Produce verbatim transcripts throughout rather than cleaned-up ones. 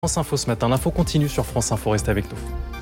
France Info ce matin, l'info continue sur France Info, restez avec nous.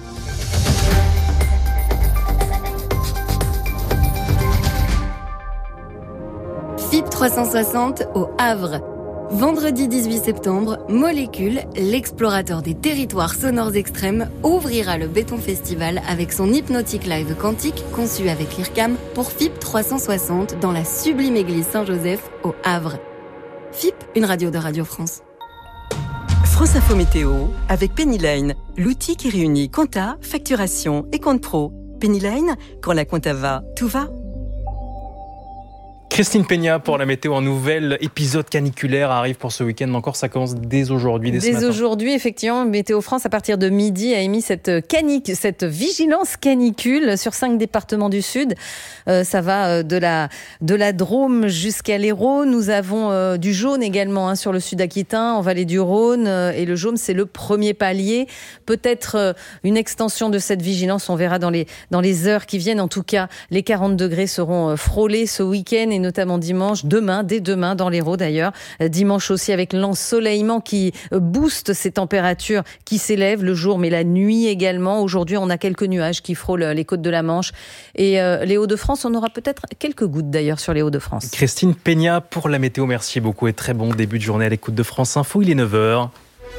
F I P trois cent soixante au Havre. Vendredi dix-huit septembre, Molécule, l'explorateur des territoires sonores extrêmes, ouvrira le Béton Festival avec son hypnotique live quantique conçu avec l'I R C A M pour F I P trois cent soixante dans la sublime église Saint-Joseph au Havre. F I P, une radio de Radio France. France Info Météo avec Pennyline, l'outil qui réunit compta, facturation et compte pro. Pennyline, quand la compta va, tout va. Christine Peña pour la météo, un nouvel épisode caniculaire arrive pour ce week-end. Encore, ça commence dès aujourd'hui, dès ce matin. Dès aujourd'hui, effectivement, Météo France, à partir de midi, a émis cette, canic- cette vigilance canicule sur cinq départements du Sud. Euh, ça va de la, de la Drôme jusqu'à l'Hérault. Nous avons euh, du jaune également hein, sur le sud aquitain, en vallée du Rhône. Euh, et le jaune, c'est le premier palier. Peut-être euh, une extension de cette vigilance, on verra dans les, dans les heures qui viennent. En tout cas, les quarante degrés seront euh, frôlés ce week-end et notamment dimanche, demain, dès demain dans l'Hérault d'ailleurs. Dimanche aussi avec l'ensoleillement qui booste ces températures qui s'élèvent le jour mais la nuit également. Aujourd'hui, on a quelques nuages qui frôlent les côtes de la Manche et euh, les Hauts-de-France. On aura peut-être quelques gouttes d'ailleurs sur les Hauts-de-France. Christine Peña pour la météo, merci beaucoup et très bon début de journée à l'écoute de France Info. Il est neuf heures.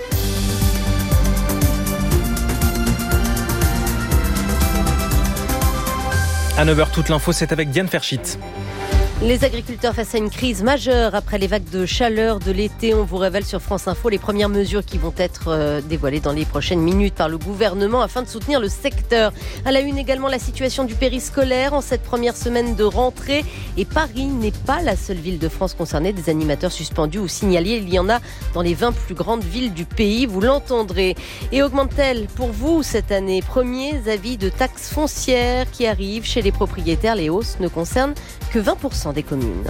À neuf heures, toute l'info, c'est avec Diane Ferchit. Les agriculteurs face à une crise majeure après les vagues de chaleur de l'été. On vous révèle sur France Info les premières mesures qui vont être dévoilées dans les prochaines minutes par le gouvernement afin de soutenir le secteur. À la une également, la situation du périscolaire en cette première semaine de rentrée. Et Paris n'est pas la seule ville de France concernée. Des animateurs suspendus ou signalés, il y en a dans les vingt plus grandes villes du pays. Vous l'entendrez. Et augmente-t-elle pour vous cette année? Premiers avis de taxes foncières qui arrivent chez les propriétaires. Les hausses ne concernent que vingt pour cent des communes.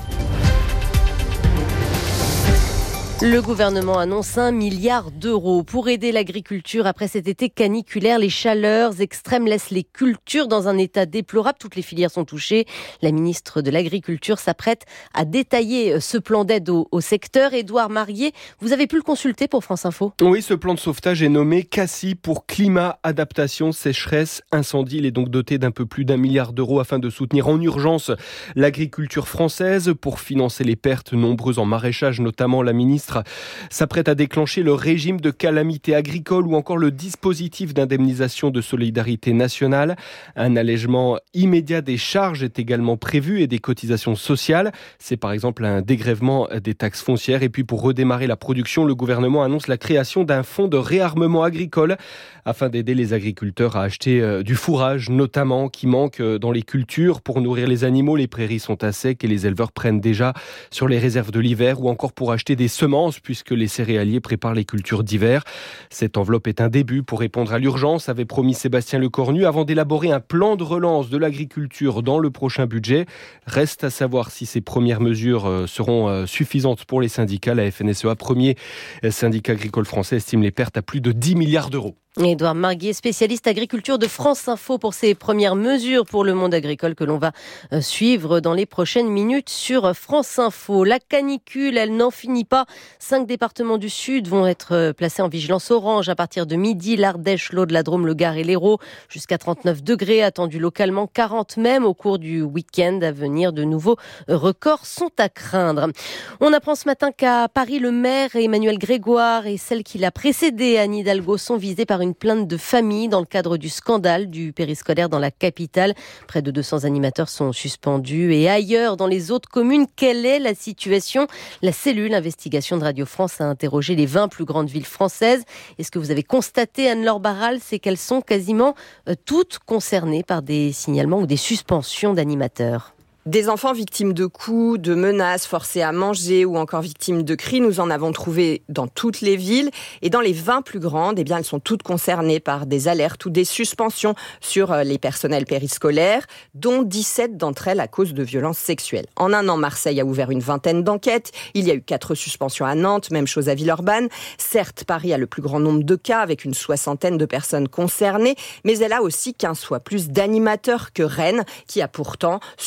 Le gouvernement annonce un milliard d'euros pour aider l'agriculture après cet été caniculaire. Les chaleurs extrêmes laissent les cultures dans un état déplorable. Toutes les filières sont touchées. La ministre de l'Agriculture s'apprête à détailler ce plan d'aide au, au secteur. Édouard Marié, vous avez pu le consulter pour France Info? Oui, ce plan de sauvetage est nommé CACI pour climat, adaptation, sécheresse, incendie. Il est donc doté d'un peu plus d'un milliard d'euros afin de soutenir en urgence l'agriculture française. Pour financer les pertes nombreuses en maraîchage, notamment, la ministre s'apprête à déclencher le régime de calamité agricole ou encore le dispositif d'indemnisation de solidarité nationale. Un allègement immédiat des charges est également prévu et des cotisations sociales. C'est par exemple un dégrèvement des taxes foncières. Et puis pour redémarrer la production, le gouvernement annonce la création d'un fonds de réarmement agricole afin d'aider les agriculteurs à acheter du fourrage notamment qui manque dans les cultures. Pour nourrir les animaux, les prairies sont à sec et les éleveurs prennent déjà sur les réserves de l'hiver ou encore pour acheter des semences puisque les céréaliers préparent les cultures d'hiver. Cette enveloppe est un début pour répondre à l'urgence, avait promis Sébastien Lecornu avant d'élaborer un plan de relance de l'agriculture dans le prochain budget. Reste à savoir si ces premières mesures seront suffisantes pour les syndicats. La F N S E A, premier syndicat agricole français, estime les pertes à plus de dix milliards d'euros. Édouard Marguier, spécialiste agriculture de France Info pour ces premières mesures pour le monde agricole que l'on va suivre dans les prochaines minutes sur France Info. La canicule, elle n'en finit pas. Cinq départements du Sud vont être placés en vigilance orange à partir de midi. L'Ardèche, l'Aude, la Drôme, le Gard et l'Hérault. Jusqu'à trente-neuf degrés attendus localement, quarante même au cours du week-end à venir. De nouveaux records sont à craindre. On apprend ce matin qu'à Paris, le maire Emmanuel Grégoire et celle qui l'a précédé, Anne Hidalgo, sont visés par une une plainte de famille dans le cadre du scandale du périscolaire dans la capitale. Près de deux cents animateurs sont suspendus. Et ailleurs, dans les autres communes, quelle est la situation? La cellule investigation de Radio France a interrogé les vingt plus grandes villes françaises. Et ce que vous avez constaté, Anne-Laure Barral, c'est qu'elles sont quasiment toutes concernées par des signalements ou des suspensions d'animateurs. Des enfants victimes de coups, de menaces, forcés à manger ou encore victimes de cris, nous en avons trouvé dans toutes les villes. Et dans les vingt plus grandes, eh bien, elles sont toutes concernées par des alertes ou des suspensions sur les personnels périscolaires, dont dix-sept d'entre elles à cause de violences sexuelles. En un an, Marseille a ouvert une vingtaine d'enquêtes. Il y a eu quatre suspensions à Nantes, même chose à Villeurbanne. Certes, Paris a le plus grand nombre de cas, avec une soixantaine de personnes concernées, mais elle a aussi quinze fois plus d'animateurs que Rennes, qui a pourtant suspendu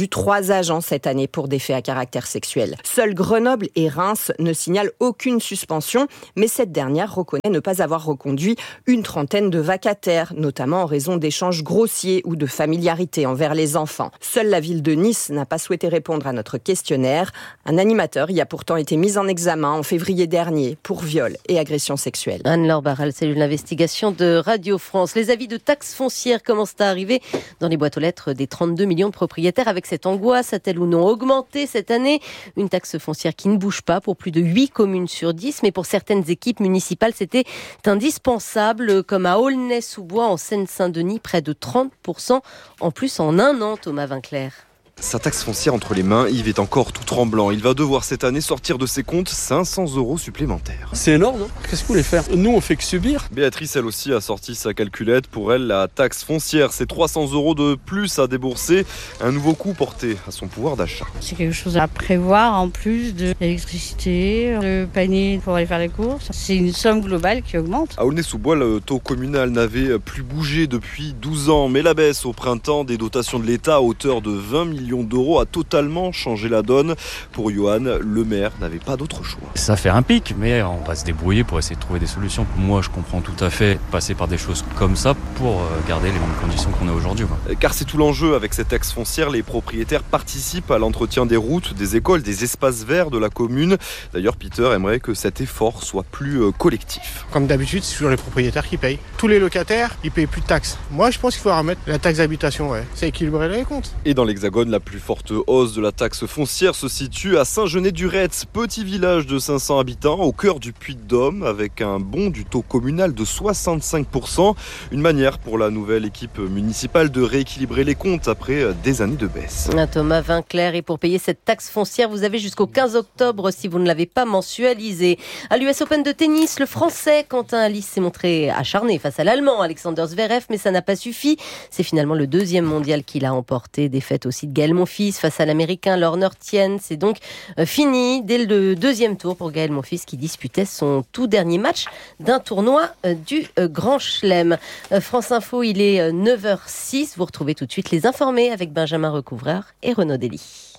perdu trois agents cette année pour des faits à caractère sexuel. Seuls Grenoble et Reims ne signalent aucune suspension, mais cette dernière reconnaît ne pas avoir reconduit une trentaine de vacataires, notamment en raison d'échanges grossiers ou de familiarité envers les enfants. Seule la ville de Nice n'a pas souhaité répondre à notre questionnaire. Un animateur y a pourtant été mis en examen en février dernier pour viol et agression sexuelle. Anne-Laure Barral, cellule d'investigation de Radio France. Les avis de taxes foncières commencent à arriver dans les boîtes aux lettres des trente-deux millions de propriétaires. Avec cette angoisse, a-t-elle ou non augmenté cette année ? Une taxe foncière qui ne bouge pas pour plus de huit communes sur dix, mais pour certaines équipes municipales, c'était indispensable, comme à Aulnay-sous-Bois en Seine-Saint-Denis, près de trente pour cent en plus en un an, Thomas Vinclair. Sa taxe foncière entre les mains, Yves est encore tout tremblant. Il va devoir cette année sortir de ses comptes cinq cents euros supplémentaires. C'est énorme, non ? Qu'est-ce que vous voulez faire ? Nous, on fait que subir. Béatrice, elle aussi, a sorti sa calculette. Pour elle, la taxe foncière, c'est trois cents euros de plus à débourser. Un nouveau coût porté à son pouvoir d'achat. C'est quelque chose à prévoir en plus de l'électricité, le panier pour aller faire les courses. C'est une somme globale qui augmente. À Aulnay-sous-Bois, le taux communal n'avait plus bougé depuis douze ans. Mais la baisse au printemps des dotations de l'État à hauteur de vingt millions d'euros a totalement changé la donne. Pour Johan, le maire n'avait pas d'autre choix. Ça fait un pic, mais on va se débrouiller pour essayer de trouver des solutions. Moi, je comprends tout à fait passer par des choses comme ça pour garder les mêmes conditions qu'on a aujourd'hui. Car c'est tout l'enjeu avec cette taxe foncière. Les propriétaires participent à l'entretien des routes, des écoles, des espaces verts de la commune. D'ailleurs, Peter aimerait que cet effort soit plus collectif. Comme d'habitude, c'est toujours les propriétaires qui payent. Tous les locataires, ils payent plus de taxes. Moi, je pense qu'il faut remettre la taxe d'habitation. Ouais. C'est équilibrer les comptes. Et dans l'Hexagone, la plus forte hausse de la taxe foncière se situe à Saint-Genès-du-Retz, petit village de cinq cents habitants au cœur du Puy-de-Dôme, avec un bond du taux communal de soixante-cinq pour cent. Une manière pour la nouvelle équipe municipale de rééquilibrer les comptes après des années de baisse. Thomas Vinclair, et pour payer cette taxe foncière, vous avez jusqu'au quinze octobre si vous ne l'avez pas mensualisé. À l'U S Open de tennis, le Français Quentin Halys s'est montré acharné face à l'Allemand Alexander Zverev, mais ça n'a pas suffi. C'est finalement le deuxième mondial qu'il a emporté. Défaite aussi de Gaël Monfils face à l'Américain Lorner Tien. C'est donc fini dès le deuxième tour pour Gaël Monfils qui disputait son tout dernier match d'un tournoi du Grand Chelem. France Info, il est neuf heures six. Vous retrouvez tout de suite les informés avec Benjamin Recouvreur et Renaud Dely.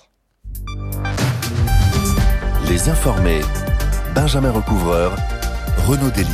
Les informés, Benjamin Recouvreur, Renaud Dely.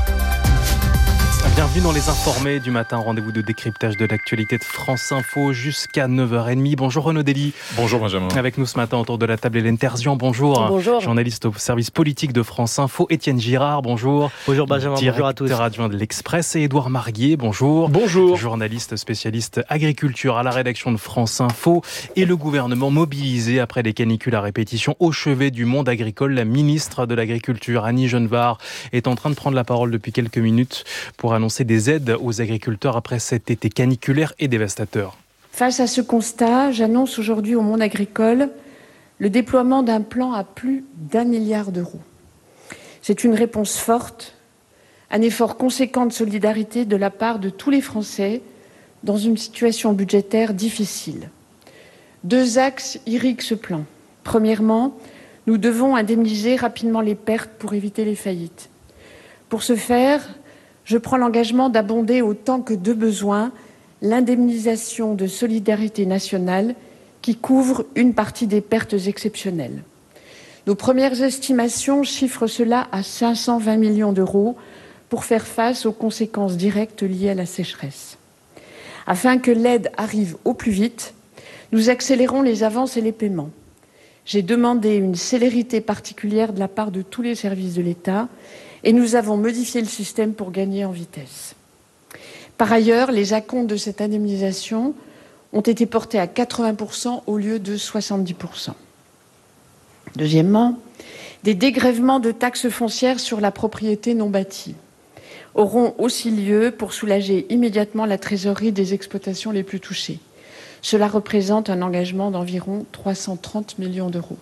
Bienvenue dans les informés du matin, rendez-vous de décryptage de l'actualité de France Info jusqu'à neuf heures trente. Bonjour Renaud Dely. Bonjour Benjamin. Avec nous ce matin autour de la table Hélène Terzian, bonjour. Bonjour. Journaliste au service politique de France Info, Étienne Girard, bonjour. Bonjour Benjamin, bonjour à tous. Directeur adjoint de l'Express et Édouard Marguier, bonjour. Bonjour. Journaliste spécialiste agriculture à la rédaction de France Info et le gouvernement mobilisé après les canicules à répétition au chevet du monde agricole. La ministre de l'Agriculture, Annie Genevard, est en train de prendre la parole depuis quelques minutes pour annoncer des aides aux agriculteurs après cet été caniculaire et dévastateur. Face à ce constat, j'annonce aujourd'hui au monde agricole le déploiement d'un plan à plus d'un milliard d'euros. C'est une réponse forte, un effort conséquent de solidarité de la part de tous les Français dans une situation budgétaire difficile. Deux axes irriguent ce plan. Premièrement, nous devons indemniser rapidement les pertes pour éviter les faillites. Pour ce faire, je prends l'engagement d'abonder autant que de besoin l'indemnisation de solidarité nationale qui couvre une partie des pertes exceptionnelles. Nos premières estimations chiffrent cela à cinq cent vingt millions d'euros pour faire face aux conséquences directes liées à la sécheresse. Afin que l'aide arrive au plus vite, nous accélérons les avances et les paiements. J'ai demandé une célérité particulière de la part de tous les services de l'État et nous avons modifié le système pour gagner en vitesse. Par ailleurs, les acomptes de cette indemnisation ont été portés à quatre-vingts pour cent au lieu de soixante-dix pour cent. Deuxièmement, des dégrèvements de taxes foncières sur la propriété non bâtie auront aussi lieu pour soulager immédiatement la trésorerie des exploitations les plus touchées. Cela représente un engagement d'environ trois cent trente millions d'euros.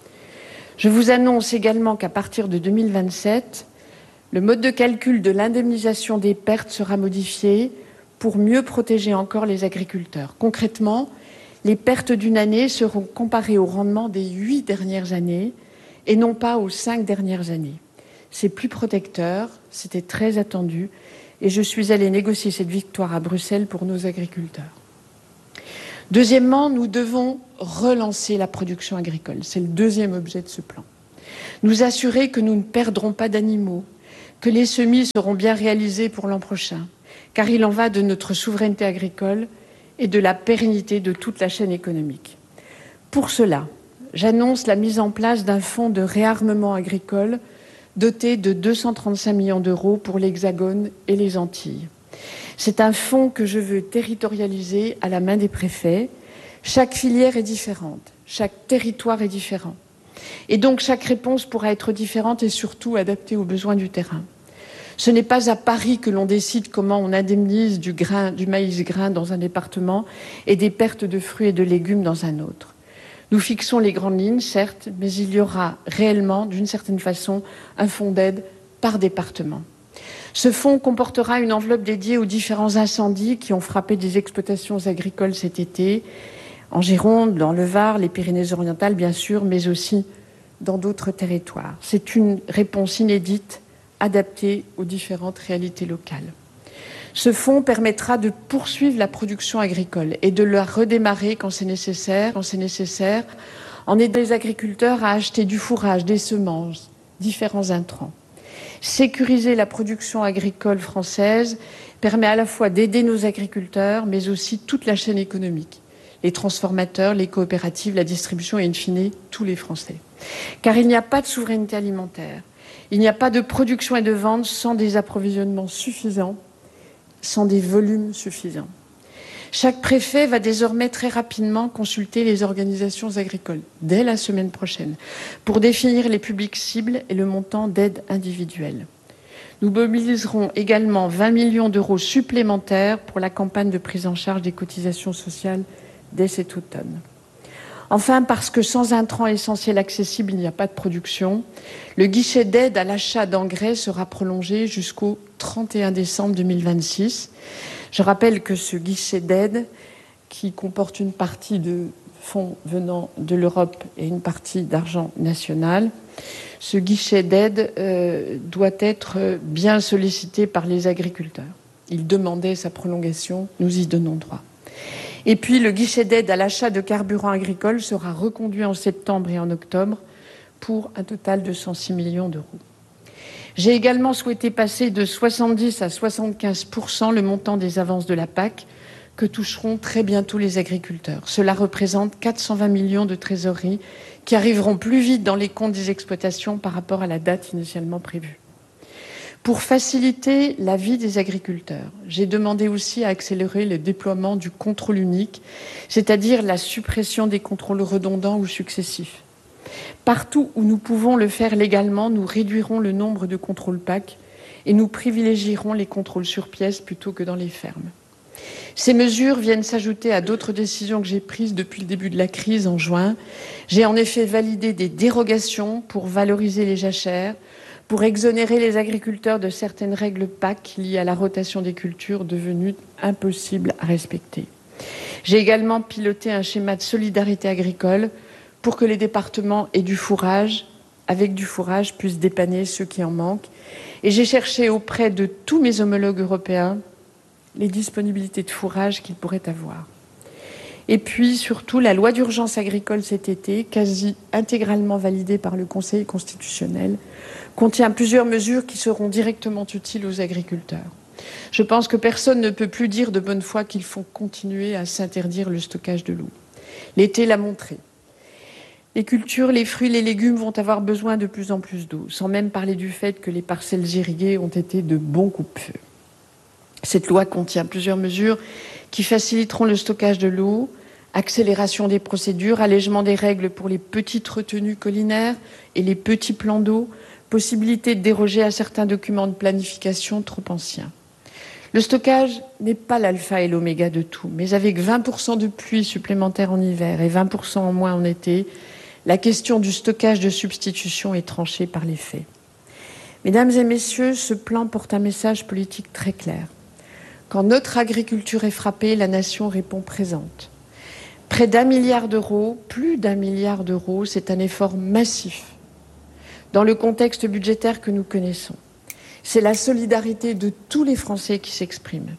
Je vous annonce également qu'à partir de deux mille vingt-sept, le mode de calcul de l'indemnisation des pertes sera modifié pour mieux protéger encore les agriculteurs. Concrètement, les pertes d'une année seront comparées au rendement des huit dernières années et non pas aux cinq dernières années. C'est plus protecteur, c'était très attendu et je suis allée négocier cette victoire à Bruxelles pour nos agriculteurs. Deuxièmement, nous devons relancer la production agricole. C'est le deuxième objet de ce plan. Nous assurer que nous ne perdrons pas d'animaux, que les semis seront bien réalisés pour l'an prochain, car il en va de notre souveraineté agricole et de la pérennité de toute la chaîne économique. Pour cela, j'annonce la mise en place d'un fonds de réarmement agricole doté de deux cent trente-cinq millions d'euros pour l'Hexagone et les Antilles. C'est un fonds que je veux territorialiser à la main des préfets. Chaque filière est différente, chaque territoire est différent. Et donc chaque réponse pourra être différente et surtout adaptée aux besoins du terrain. Ce n'est pas à Paris que l'on décide comment on indemnise du, grain, du maïs grain dans un département et des pertes de fruits et de légumes dans un autre. Nous fixons les grandes lignes, certes, mais il y aura réellement, d'une certaine façon, un fonds d'aide par département. Ce fonds comportera une enveloppe dédiée aux différents incendies qui ont frappé des exploitations agricoles cet été, en Gironde, dans le Var, les Pyrénées-Orientales, bien sûr, mais aussi dans d'autres territoires. C'est une réponse inédite, adaptée aux différentes réalités locales. Ce fonds permettra de poursuivre la production agricole et de la redémarrer quand c'est nécessaire, quand c'est nécessaire, en aidant les agriculteurs à acheter du fourrage, des semences, différents intrants. Sécuriser la production agricole française permet à la fois d'aider nos agriculteurs, mais aussi toute la chaîne économique, les transformateurs, les coopératives, la distribution et in fine tous les Français. Car il n'y a pas de souveraineté alimentaire, il n'y a pas de production et de vente sans des approvisionnements suffisants, sans des volumes suffisants. Chaque préfet va désormais très rapidement consulter les organisations agricoles, dès la semaine prochaine, pour définir les publics cibles et le montant d'aide individuelle. Nous mobiliserons également vingt millions d'euros supplémentaires pour la campagne de prise en charge des cotisations sociales dès cet automne. Enfin, parce que sans intrants essentiels accessibles, il n'y a pas de production, le guichet d'aide à l'achat d'engrais sera prolongé jusqu'au trente et un décembre deux mille vingt-six. Je rappelle que ce guichet d'aide, qui comporte une partie de fonds venant de l'Europe et une partie d'argent national, ce guichet d'aide euh, doit être bien sollicité par les agriculteurs. Ils demandaient sa prolongation, nous y donnons droit. Et puis le guichet d'aide à l'achat de carburant agricole sera reconduit en septembre et en octobre pour un total de cent six millions d'euros. J'ai également souhaité passer de soixante-dix à soixante-quinze pour cent le montant des avances de la P A C que toucheront très bientôt les agriculteurs. Cela représente quatre cent vingt millions de trésorerie qui arriveront plus vite dans les comptes des exploitations par rapport à la date initialement prévue. Pour faciliter la vie des agriculteurs, j'ai demandé aussi à accélérer le déploiement du contrôle unique, c'est-à-dire la suppression des contrôles redondants ou successifs. Partout où nous pouvons le faire légalement, nous réduirons le nombre de contrôles P A C et nous privilégierons les contrôles sur pièce plutôt que dans les fermes. Ces mesures viennent s'ajouter à d'autres décisions que j'ai prises depuis le début de la crise en juin. J'ai en effet validé des dérogations pour valoriser les jachères, pour exonérer les agriculteurs de certaines règles P A C liées à la rotation des cultures devenues impossibles à respecter. J'ai également piloté un schéma de solidarité agricole pour que les départements aient du fourrage, avec du fourrage, puissent dépanner ceux qui en manquent. Et j'ai cherché auprès de tous mes homologues européens les disponibilités de fourrage qu'ils pourraient avoir. Et puis, surtout, la loi d'urgence agricole cet été, quasi intégralement validée par le Conseil constitutionnel, contient plusieurs mesures qui seront directement utiles aux agriculteurs. Je pense que personne ne peut plus dire de bonne foi qu'il faut continuer à s'interdire le stockage de l'eau. L'été l'a montré. Les cultures, les fruits, les légumes vont avoir besoin de plus en plus d'eau, sans même parler du fait que les parcelles irriguées ont été de bons coupe-feu. Cette loi contient plusieurs mesures qui faciliteront le stockage de l'eau, accélération des procédures, allègement des règles pour les petites retenues collinaires et les petits plans d'eau, possibilité de déroger à certains documents de planification trop anciens. Le stockage n'est pas l'alpha et l'oméga de tout, mais avec vingt pour cent de pluie supplémentaire en hiver et vingt pour cent en moins en été, la question du stockage de substitution est tranchée par les faits. Mesdames et messieurs, ce plan porte un message politique très clair. Quand notre agriculture est frappée, la nation répond présente. Près d'un milliard d'euros, plus d'un milliard d'euros, c'est un effort massif dans le contexte budgétaire que nous connaissons. C'est la solidarité de tous les Français qui s'exprime.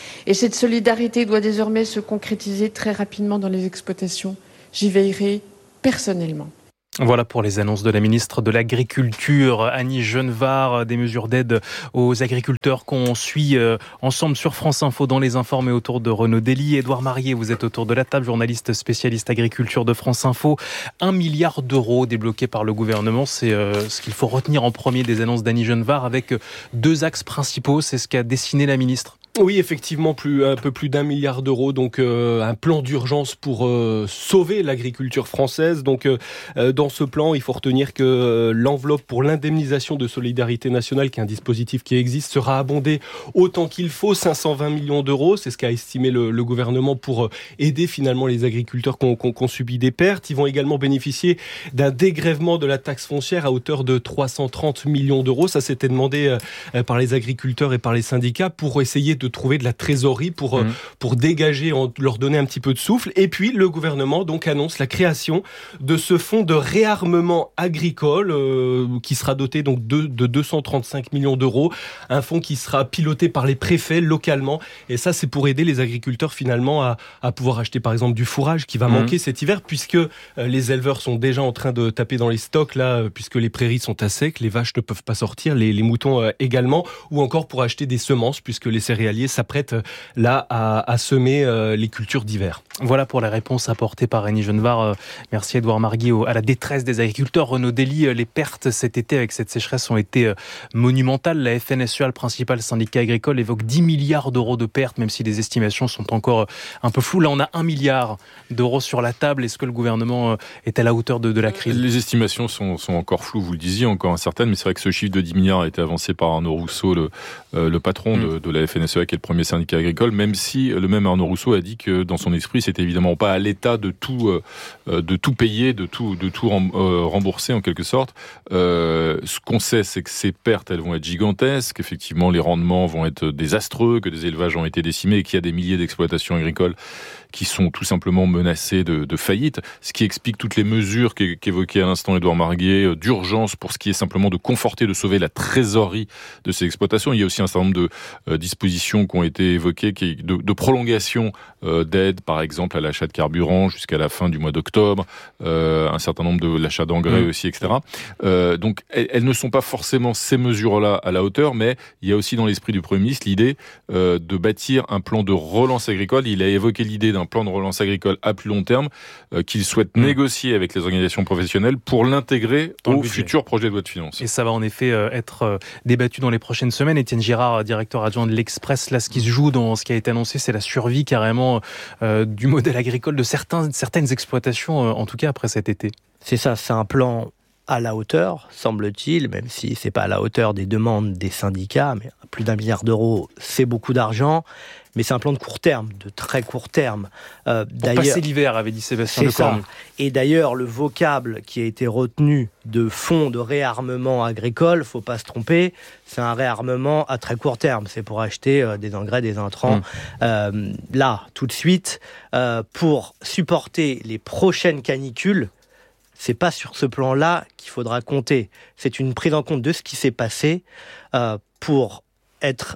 Et cette solidarité doit désormais se concrétiser très rapidement dans les exploitations. J'y veillerai personnellement. Voilà pour les annonces de la ministre de l'Agriculture, Annie Genevard, des mesures d'aide aux agriculteurs qu'on suit ensemble sur France Info dans les informés autour de Renaud Dely. Édouard Marié, vous êtes autour de la table, journaliste spécialiste agriculture de France Info. Un milliard d'euros débloqués par le gouvernement, c'est ce qu'il faut retenir en premier des annonces d'Annie Genevard avec deux axes principaux, c'est ce qu'a dessiné la ministre. Oui, effectivement, plus, un peu plus d'un milliard d'euros, donc euh, un plan d'urgence pour euh, sauver l'agriculture française. Donc, euh, dans ce plan, il faut retenir que euh, l'enveloppe pour l'indemnisation de solidarité nationale, qui est un dispositif qui existe, sera abondée autant qu'il faut, cinq cent vingt millions d'euros. C'est ce qu'a estimé le, le gouvernement pour euh, aider finalement les agriculteurs qui ont, qui ont, qui ont subi des pertes. Ils vont également bénéficier d'un dégrèvement de la taxe foncière à hauteur de trois cent trente millions d'euros. Ça, c'était demandé euh, par les agriculteurs et par les syndicats pour essayer de trouver de la trésorerie pour, mmh. pour dégager, leur donner un petit peu de souffle. Et puis, le gouvernement donc annonce la création de ce fonds de réarmement agricole euh, qui sera doté donc de, de deux cent trente-cinq millions d'euros. Un fonds qui sera piloté par les préfets localement. Et ça, c'est pour aider les agriculteurs finalement à, à pouvoir acheter par exemple du fourrage qui va mmh. manquer cet hiver puisque euh, les éleveurs sont déjà en train de taper dans les stocks là, euh, puisque les prairies sont à sec, les vaches ne peuvent pas sortir, les, les moutons euh, également, ou encore pour acheter des semences puisque les céréaliers s'apprête là à, à semer euh, les cultures d'hiver. Voilà pour les réponses apportées par Annie Genevard. Euh, merci Édouard Marguy. À la détresse des agriculteurs, Renaud Dely, les pertes cet été avec cette sécheresse ont été euh, monumentales. La F N S E A, le principal syndicat agricole, évoque dix milliards d'euros de pertes, même si les estimations sont encore un peu floues. Là, on a un milliard d'euros sur la table. Est-ce que le gouvernement est à la hauteur de, de la crise ? Les estimations sont, sont encore floues, vous le disiez, encore incertaines, mais c'est vrai que ce chiffre de dix milliards a été avancé par Arnaud Rousseau, le, euh, le patron mmh. de, de la F N S E A, qui est le premier syndicat agricole, même si le même Arnaud Rousseau a dit que dans son esprit, c'était évidemment pas à l'État de tout, euh, de tout payer, de tout, de tout rembourser en quelque sorte. Euh, ce qu'on sait, c'est que ces pertes, elles vont être gigantesques. Effectivement, les rendements vont être désastreux, que des élevages ont été décimés et qu'il y a des milliers d'exploitations agricoles qui sont tout simplement menacées de, de faillite. Ce qui explique toutes les mesures qu'évoquait à l'instant Édouard Marguet, d'urgence pour ce qui est simplement de conforter, de sauver la trésorerie de ces exploitations. Il y a aussi un certain nombre de euh, dispositions qui ont été évoquées, qui, de, de prolongation euh, d'aide, par exemple à l'achat de carburant jusqu'à la fin du mois d'octobre, euh, un certain nombre de l'achat d'engrais mmh. aussi, et cetera. Euh, donc elles, elles ne sont pas forcément ces mesures-là à la hauteur, mais il y a aussi dans l'esprit du Premier ministre l'idée euh, de bâtir un plan de relance agricole. Il a évoqué l'idée d'un plan de relance agricole à plus long terme euh, qu'il souhaite mmh. négocier avec les organisations professionnelles pour l'intégrer dans au futur projet de loi de finances. Et ça va en effet euh, être euh, débattu dans les prochaines semaines. Étienne Girard, directeur adjoint de l'Express, là ce qui se joue dans ce qui a été annoncé, c'est la survie carrément euh, du modèle agricole de certains, certaines exploitations, euh, en tout cas après cet été. C'est ça, c'est un plan à la hauteur, semble-t-il, même si c'est pas à la hauteur des demandes des syndicats, mais plus d'un milliard d'euros, c'est beaucoup d'argent, mais c'est un plan de court terme, de très court terme. Euh, Pour passer l'hiver, avait dit Sébastien Lecornu. Et d'ailleurs, le vocable qui a été retenu de fonds de réarmement agricole, faut pas se tromper, c'est un réarmement à très court terme. C'est pour acheter euh, des engrais, des intrants, mmh. euh, là, tout de suite, euh, pour supporter les prochaines canicules. C'est pas sur ce plan-là qu'il faudra compter. C'est une prise en compte de ce qui s'est passé euh, pour être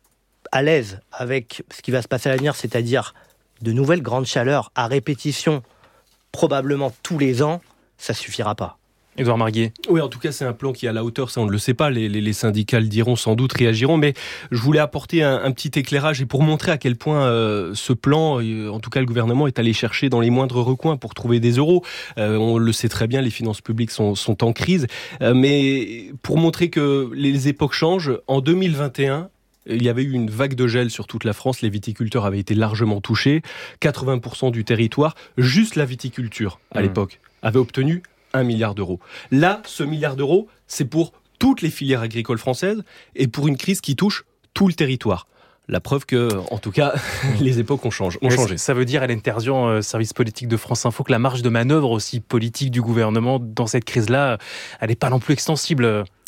à l'aise avec ce qui va se passer à l'avenir, c'est-à-dire de nouvelles grandes chaleurs à répétition, probablement tous les ans, ça suffira pas. Édouard Marguet. Oui, en tout cas, c'est un plan qui est à la hauteur, ça on ne le sait pas, les, les, les syndicats le diront sans doute, réagiront, mais je voulais apporter un, un petit éclairage et pour montrer à quel point euh, ce plan, euh, en tout cas le gouvernement est allé chercher dans les moindres recoins pour trouver des euros. Euh, on le sait très bien, les finances publiques sont, sont en crise, euh, mais pour montrer que les époques changent, en deux mille vingt et un, il y avait eu une vague de gel sur toute la France, les viticulteurs avaient été largement touchés, quatre-vingts pour cent du territoire, juste la viticulture à mmh. l'époque avait obtenu un milliard d'euros. Là, ce milliard d'euros, c'est pour toutes les filières agricoles françaises et pour une crise qui touche tout le territoire. La preuve que, en tout cas, les époques ont changé. Ont changé. Ça veut dire, Hélène Terzian, euh, service politique de France Info, que la marge de manœuvre aussi politique du gouvernement dans cette crise-là, elle n'est pas non plus extensible.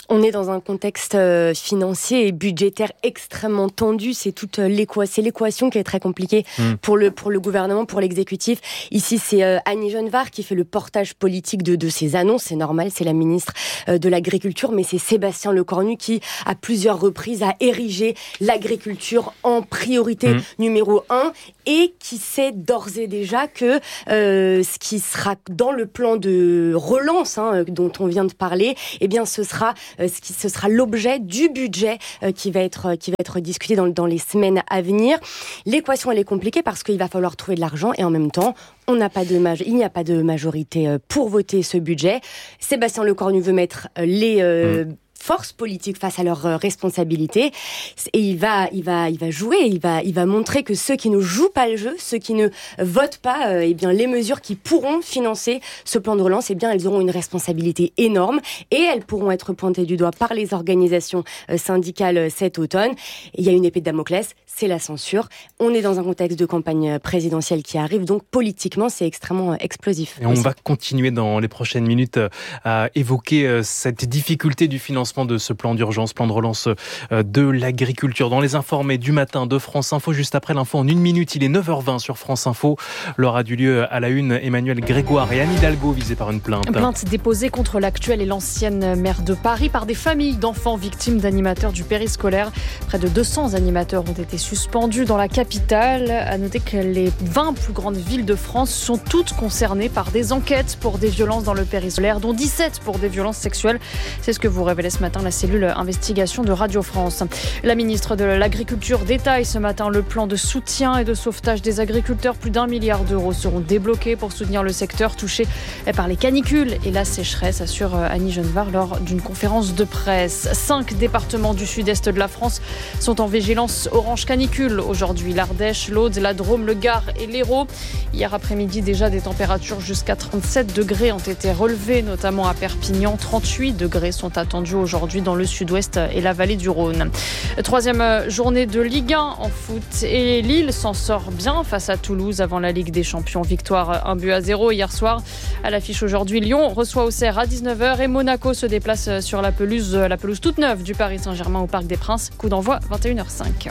On est dans un contexte euh, financier et budgétaire extrêmement tendu. C'est toute l'équation, c'est l'équation qui est très compliquée mmh. pour le pour le gouvernement, pour l'exécutif. Ici, c'est euh, Annie Genevard qui fait le portage politique de de ces annonces. C'est normal, c'est la ministre euh, de l'Agriculture, mais c'est Sébastien Lecornu qui, à plusieurs reprises, a érigé l'agriculture en priorité mmh. numéro un et qui sait d'ores et déjà que euh, ce qui sera dans le plan de relance hein, dont on vient de parler, eh bien, ce sera Euh, ce qui ce sera l'objet du budget euh, qui va être euh, qui va être discuté dans dans les semaines à venir. L'équation elle est compliquée parce qu'il va falloir trouver de l'argent et en même temps on n'a pas de maj- il n'y a pas de majorité euh, pour voter ce budget. Sébastien Lecornu veut mettre euh, les euh, mmh. forces politiques face à leurs euh, responsabilités et il va il va il va jouer il va il va montrer que ceux qui ne jouent pas le jeu, ceux qui ne votent pas euh, eh bien les mesures qui pourront financer ce plan de relance, eh bien elles auront une responsabilité énorme et elles pourront être pointées du doigt par les organisations euh, syndicales euh, cet automne. Et il y a une épée de Damoclès, c'est la censure. On est dans un contexte de campagne présidentielle qui arrive, donc politiquement c'est extrêmement euh, explosif. Et on va continuer dans les prochaines minutes euh, à évoquer euh, cette difficulté du financement de ce plan d'urgence, plan de relance de l'agriculture. Dans les informés du matin de France Info, juste après l'info en une minute, il est neuf heures vingt sur France Info. L'heure a du lieu à la une, Emmanuel Grégoire et Anne Hidalgo visés par une plainte. Plainte déposée contre l'actuelle et l'ancienne maire de Paris par des familles d'enfants victimes d'animateurs du périscolaire. Près de deux cents animateurs ont été suspendus dans la capitale. À noter que les vingt plus grandes villes de France sont toutes concernées par des enquêtes pour des violences dans le périscolaire, dont dix-sept pour des violences sexuelles. C'est ce que vous révélez ce matin la cellule investigation de Radio France. La ministre de l'Agriculture détaille ce matin le plan de soutien et de sauvetage des agriculteurs. Plus d'un milliard d'euros seront débloqués pour soutenir le secteur touché par les canicules et la sécheresse, assure Annie Genevard lors d'une conférence de presse. Cinq départements du sud-est de la France sont en vigilance orange canicule aujourd'hui. L'Ardèche, l'Aude, la Drôme, le Gard et l'Hérault. Hier après-midi, déjà des températures jusqu'à trente-sept degrés ont été relevées, notamment à Perpignan. trente-huit degrés sont attendus aujourd'hui dans le sud-ouest et la vallée du Rhône. Troisième journée de Ligue un en foot et Lille s'en sort bien face à Toulouse avant la Ligue des Champions. Victoire un but à zéro hier soir. À l'affiche aujourd'hui, Lyon reçoit Auxerre à dix-neuf heures et Monaco se déplace sur la pelouse, la pelouse toute neuve du Paris Saint-Germain au Parc des Princes. Coup d'envoi vingt et une heures cinq.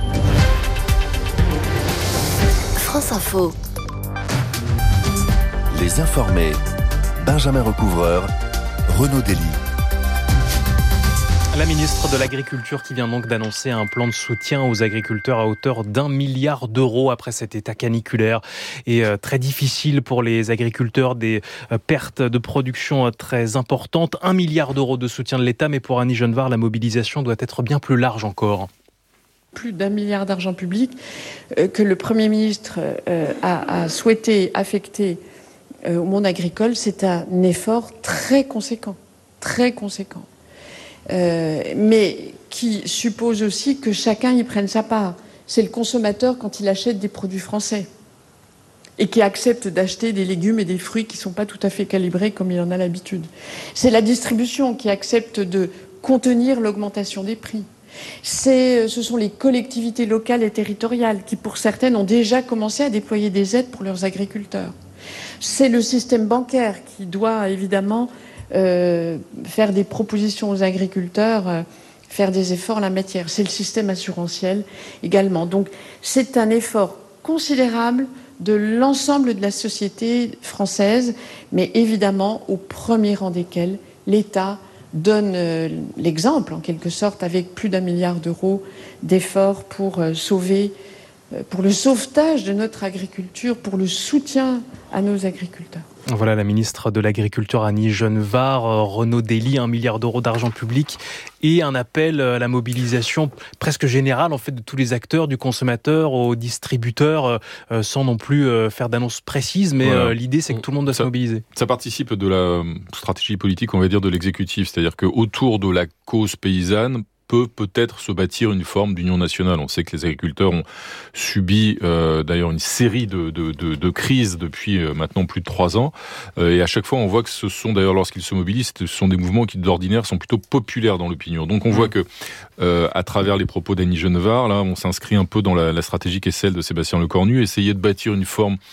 France Info. Les informés. Benjamin Recouvreur, Renaud Dely. La ministre de l'Agriculture qui vient donc d'annoncer un plan de soutien aux agriculteurs à hauteur d'un milliard d'euros après cet état caniculaire et très difficile pour les agriculteurs, des pertes de production très importantes. Un milliard d'euros de soutien de l'État, mais pour Annie Genevard, la mobilisation doit être bien plus large encore. Plus d'un milliard d'argent public euh, que le Premier ministre euh, a, a souhaité affecter euh, au monde agricole, c'est un effort très conséquent, très conséquent. Euh, mais qui suppose aussi que chacun y prenne sa part. C'est le consommateur quand il achète des produits français et qui accepte d'acheter des légumes et des fruits qui ne sont pas tout à fait calibrés comme il en a l'habitude. C'est la distribution qui accepte de contenir l'augmentation des prix. C'est, ce sont les collectivités locales et territoriales qui, pour certaines, ont déjà commencé à déployer des aides pour leurs agriculteurs. C'est le système bancaire qui doit évidemment Euh, faire des propositions aux agriculteurs, euh, faire des efforts en la matière. C'est le système assurantiel également. Donc c'est un effort considérable de l'ensemble de la société française, mais évidemment au premier rang desquels l'État donne euh, l'exemple, en quelque sorte, avec plus d'un milliard d'euros d'efforts pour euh, sauver, euh, pour le sauvetage de notre agriculture, pour le soutien à nos agriculteurs. Voilà la ministre de l'Agriculture Annie Genevard. Renaud Dely, un milliard d'euros d'argent public et un appel à la mobilisation presque générale en fait de tous les acteurs, du consommateur aux distributeurs, euh, sans non plus euh, faire d'annonces précises, mais voilà. euh, l'idée c'est que tout le monde doit ça, se mobiliser. Ça participe de la stratégie politique, on va dire, de l'exécutif, c'est-à-dire qu'autour de la cause paysanne peut peut-être se bâtir une forme d'union nationale. On sait que les agriculteurs ont subi euh, d'ailleurs une série de, de, de, de crises depuis euh, maintenant plus de trois ans. Euh, et à chaque fois, on voit que ce sont, d'ailleurs, lorsqu'ils se mobilisent, ce sont des mouvements qui, d'ordinaire, sont plutôt populaires dans l'opinion. Donc on voit que, euh, à travers les propos d'Annie Genevard, là, on s'inscrit un peu dans la, la stratégie qui est celle de Sébastien Lecornu, essayer de bâtir une forme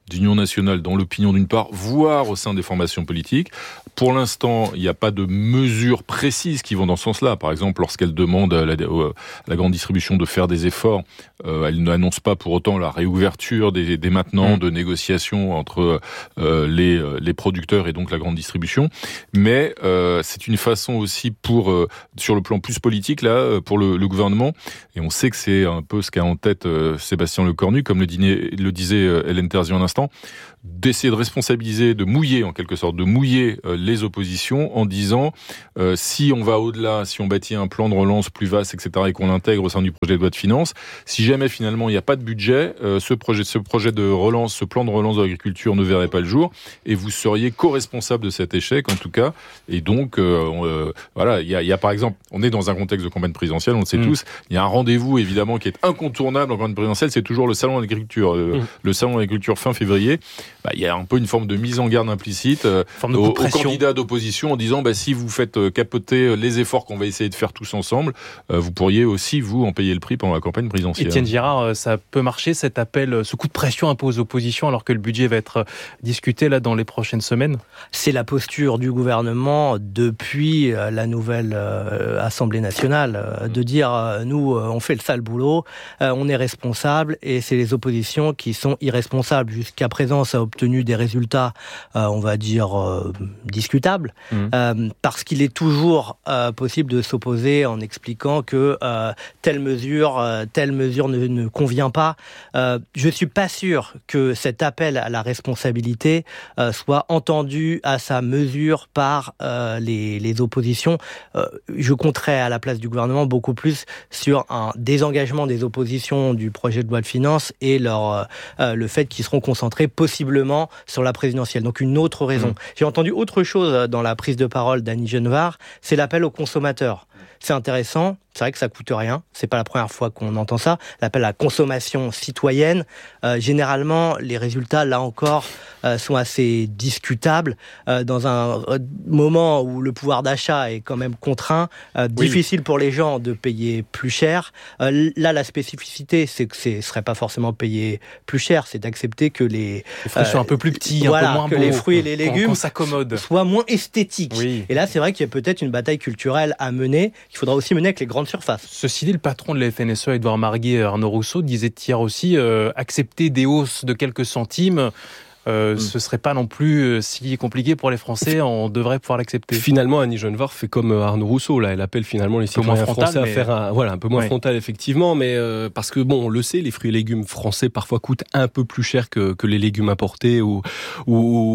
d'union nationale dans l'opinion d'une part, voire au sein des formations politiques. Pour l'instant, il n'y a pas de mesures précises qui vont dans ce sens-là. Par exemple, lorsqu'elle demande à la, à la grande distribution de faire des efforts, euh, elle n'annonce pas pour autant la réouverture dès, dès maintenant de négociations entre euh, les, les producteurs et donc la grande distribution. Mais euh, c'est une façon aussi pour, euh, sur le plan plus politique, là, pour le, le gouvernement, et on sait que c'est un peu ce qu'a en tête euh, Sébastien Lecornu, comme le, dîner, le disait euh, Hélène Terzian un instant, d'essayer de responsabiliser, de mouiller en quelque sorte, de mouiller euh, les oppositions en disant euh, si on va au-delà, si on bâtit un plan de relance plus vaste, et cetera, et qu'on l'intègre au sein du projet de loi de finances, si jamais finalement il n'y a pas de budget, euh, ce projet, ce projet de relance, ce plan de relance de l'agriculture ne verrait pas le jour, et vous seriez co-responsable de cet échec en tout cas. Et donc euh, euh, voilà, il y a, y a par exemple, on est dans un contexte de campagne présidentielle, on le sait mmh. tous, il y a un rendez-vous évidemment qui est incontournable en campagne présidentielle, c'est toujours le salon de l'agriculture, euh, mmh. le salon de l'agriculture fin février. Bah, il y a un peu une forme de mise en garde implicite euh, aux, aux candidats d'opposition en disant bah, si vous faites euh, capoter les efforts qu'on va essayer de faire tous ensemble, euh, vous pourriez aussi vous en payer le prix pendant la campagne présidentielle. Étienne Girard, ça peut marcher cet appel, ce coup de pression un peu aux oppositions alors que le budget va être discuté là dans les prochaines semaines? C'est la posture du gouvernement depuis la nouvelle euh, Assemblée nationale euh, de dire euh, nous euh, on fait le sale boulot, euh, on est responsable et c'est les oppositions qui sont irresponsables. Jusqu'à présent ça a obtenu des résultats, euh, on va dire, euh, discutables, mmh. euh, parce qu'il est toujours euh, possible de s'opposer en expliquant que euh, telle mesure, euh, telle mesure ne, ne convient pas. Euh, je suis pas sûr que cet appel à la responsabilité euh, soit entendu à sa mesure par euh, les, les oppositions. Euh, je compterais à la place du gouvernement beaucoup plus sur un désengagement des oppositions du projet de loi de finances et leur, euh, le fait qu'ils seront concentrés possiblement sur la présidentielle. Donc une autre raison. Mmh. J'ai entendu autre chose dans la prise de parole d'Annie Genevard, c'est l'appel aux consommateurs. C'est intéressant, c'est vrai que ça coûte rien, c'est pas la première fois qu'on entend ça, l'appel à la consommation citoyenne. Euh, généralement, les résultats, là encore, euh, sont assez discutables. Euh, dans un euh, moment où le pouvoir d'achat est quand même contraint, euh, oui. difficile pour les gens de payer plus cher. Euh, là, la spécificité, c'est que ce serait pas forcément payer plus cher, c'est d'accepter que les... Les fruits euh, sont un peu plus petits, voilà, un peu moins que beaux, les fruits et les légumes s'accommodent. Soient moins esthétiques. Oui. Et là, c'est vrai qu'il y a peut-être une bataille culturelle à mener, qu'il faudra aussi mener avec les grandes surfaces. Ceci dit, le patron de la F N S E, Édouard Marguet, Arnaud Rousseau, disait hier aussi euh, accepter des hausses de quelques centimes. Euh, mmh. Ce serait pas non plus euh, si compliqué pour les Français, on devrait pouvoir l'accepter. Finalement, Annie Genevard fait comme Arnaud Rousseau, là, elle appelle finalement les citoyens frontal, français mais... à faire un, voilà, un peu moins ouais. frontal effectivement, mais euh, parce que bon, on le sait, les fruits et légumes français parfois coûtent un peu plus cher que, que les légumes importés ou, ou,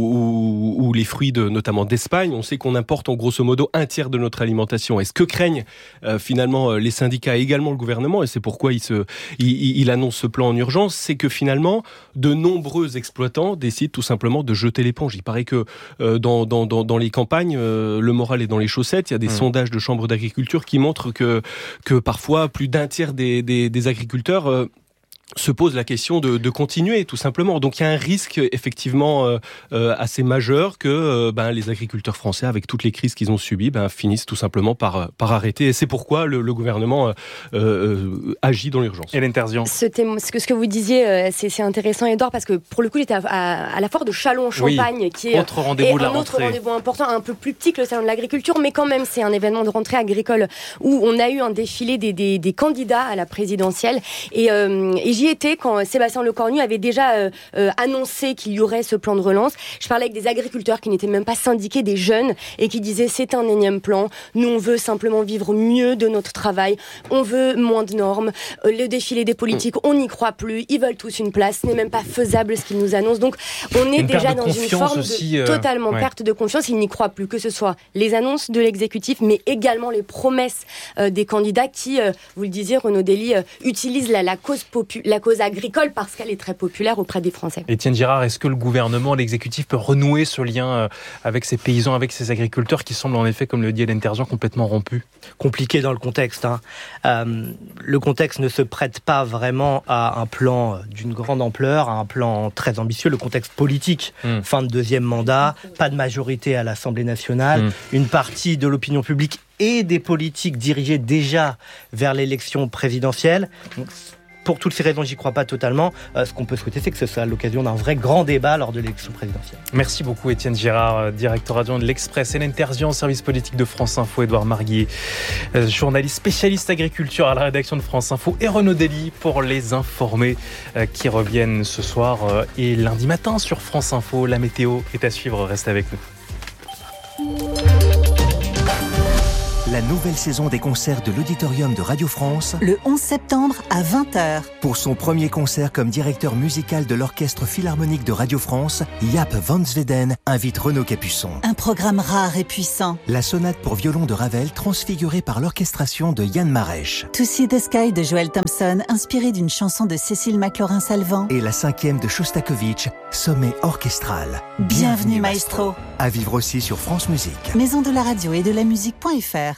ou, ou les fruits de, notamment d'Espagne. On sait qu'on importe en grosso modo un tiers de notre alimentation. Et ce que craignent euh, finalement les syndicats et également le gouvernement, et c'est pourquoi il, se, il, il annonce ce plan en urgence, c'est que finalement de nombreux exploitants décident tout simplement de jeter l'éponge. Il paraît que euh, dans, dans, dans, dans les campagnes, euh, le moral est dans les chaussettes. Il y a des mmh. sondages de chambres d'agriculture qui montrent que, que parfois plus d'un tiers des, des, des agriculteurs euh, se pose la question de, de continuer, tout simplement. Donc il y a un risque effectivement euh, euh, assez majeur que euh, ben, les agriculteurs français, avec toutes les crises qu'ils ont subies, ben, finissent tout simplement par, par arrêter. Et c'est pourquoi le, le gouvernement euh, euh, agit dans l'urgence. Hélène Terzian. Ce, thème, ce, que, ce que vous disiez, euh, c'est, c'est intéressant, Edouard, parce que pour le coup, j'étais à, à, à la foire de Châlons-en-Champagne, oui, qui est autre rendez-vous, et un autre rendez-vous important, un peu plus petit que le salon de l'agriculture, mais quand même, c'est un événement de rentrée agricole où on a eu un défilé des, des, des candidats à la présidentielle. Et, euh, et j'y étais quand Sébastien Lecornu avait déjà euh, euh, annoncé qu'il y aurait ce plan de relance. Je parlais avec des agriculteurs qui n'étaient même pas syndiqués, des jeunes, et qui disaient c'est un énième plan. Nous, on veut simplement vivre mieux de notre travail. On veut moins de normes. Euh, le défilé des politiques, on n'y croit plus. Ils veulent tous une place. Ce n'est même pas faisable ce qu'ils nous annoncent. Donc, on est une déjà dans une forme aussi, de euh, totalement ouais. perte de confiance. Ils n'y croient plus, que ce soit les annonces de l'exécutif, mais également les promesses euh, des candidats qui, euh, vous le disiez, Renaud Dely, euh, utilisent la, la cause popu- la cause agricole parce qu'elle est très populaire auprès des Français. Étienne Girard, est-ce que le gouvernement, l'exécutif peut renouer ce lien avec ces paysans, avec ces agriculteurs qui semblent en effet, comme le dit Hélène Terzian, complètement rompus? Compliqué dans le contexte. Hein. Euh, le contexte ne se prête pas vraiment à un plan d'une grande ampleur, à un plan très ambitieux. Le contexte politique, mmh. fin de deuxième mandat, pas de majorité à l'Assemblée nationale, mmh. une partie de l'opinion publique et des politiques dirigées déjà vers l'élection présidentielle. Donc, pour toutes ces raisons, j'y crois pas totalement. Euh, ce qu'on peut souhaiter, c'est que ce soit l'occasion d'un vrai grand débat lors de l'élection présidentielle. Merci beaucoup Étienne Girard, directeur adjoint de l'Express, Hélène Terzian, service politique de France Info, Édouard Marguier, euh, journaliste spécialiste agriculture à la rédaction de France Info, et Renaud Dely pour les informés euh, qui reviennent ce soir euh, et lundi matin sur France Info. La météo est à suivre, restez avec nous. La nouvelle saison des concerts de l'Auditorium de Radio France. Le onze septembre à vingt heures. Pour son premier concert comme directeur musical de l'Orchestre Philharmonique de Radio France, Jaap van Zweden invite Renaud Capuçon. Un programme rare et puissant. La sonate pour violon de Ravel transfigurée par l'orchestration de Yann Marèche. To See the Sky de Joel Thompson, inspiré d'une chanson de Cécile McLaurin-Salvant. Et la cinquième de Shostakovich, Sommet orchestral. Bienvenue, Bienvenue maestro. maestro. À vivre aussi sur France Musique. Maison de la radio et de la musique.fr.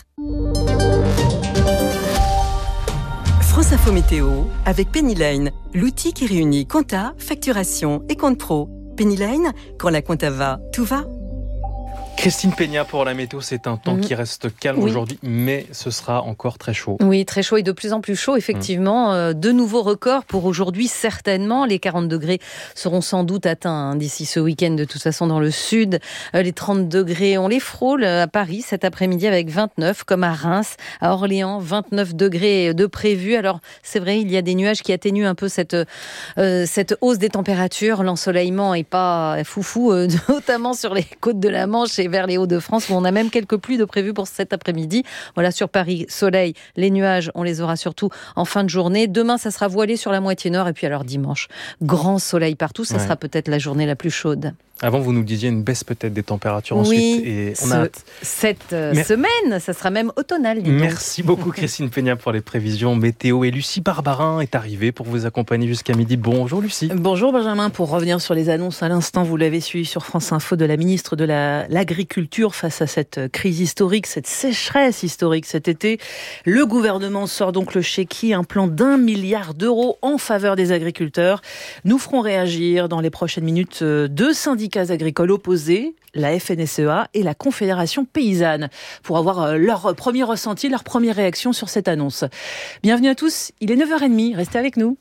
France Info Météo avec Pennyline, l'outil qui réunit compta, facturation et compte pro. Pennyline, quand la compta va, tout va. Christine Peña pour la météo, c'est un temps mmh. qui reste calme oui. aujourd'hui, mais ce sera encore très chaud. Oui, très chaud et de plus en plus chaud, effectivement. Mmh. De nouveaux records pour aujourd'hui, certainement. Les quarante degrés seront sans doute atteints hein, d'ici ce week-end, de toute façon, dans le sud. Les trente degrés, on les frôle à Paris cet après-midi avec vingt-neuf, comme à Reims, à Orléans, vingt-neuf degrés de prévus. Alors, c'est vrai, il y a des nuages qui atténuent un peu cette, euh, cette hausse des températures. L'ensoleillement n'est pas foufou, euh, notamment sur les côtes de la Manche et vers les Hauts-de-France, où on a même quelques pluies de prévues pour cet après-midi. Voilà, sur Paris, soleil, les nuages, on les aura surtout en fin de journée. Demain, ça sera voilé sur la moitié nord, et puis alors dimanche, grand soleil partout, ça ouais. sera peut-être la journée la plus chaude. Avant, vous nous disiez une baisse peut-être des températures oui, ensuite. Et on ce, a hâte. Cette euh, Mer- semaine, ça sera même automnal. Merci beaucoup Christine Peña pour les prévisions météo. Et Lucie Barbarin est arrivée pour vous accompagner jusqu'à midi. Bonjour Lucie. Bonjour Benjamin. Pour revenir sur les annonces à l'instant, vous l'avez suivi sur France Info, de la ministre de la, l'Agriculture face à cette crise historique, cette sécheresse historique cet été. Le gouvernement sort donc le chéquier, un plan d'un milliard d'euros en faveur des agriculteurs. Nous ferons réagir dans les prochaines minutes deux syndicats agricoles opposés, la F N S E A et la Confédération Paysanne, pour avoir leur premier ressenti, leur première réaction sur cette annonce. Bienvenue à tous, il est neuf heures trente, restez avec nous.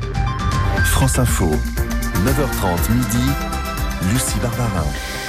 France Info, neuf heures trente midi, Lucie Barbarin.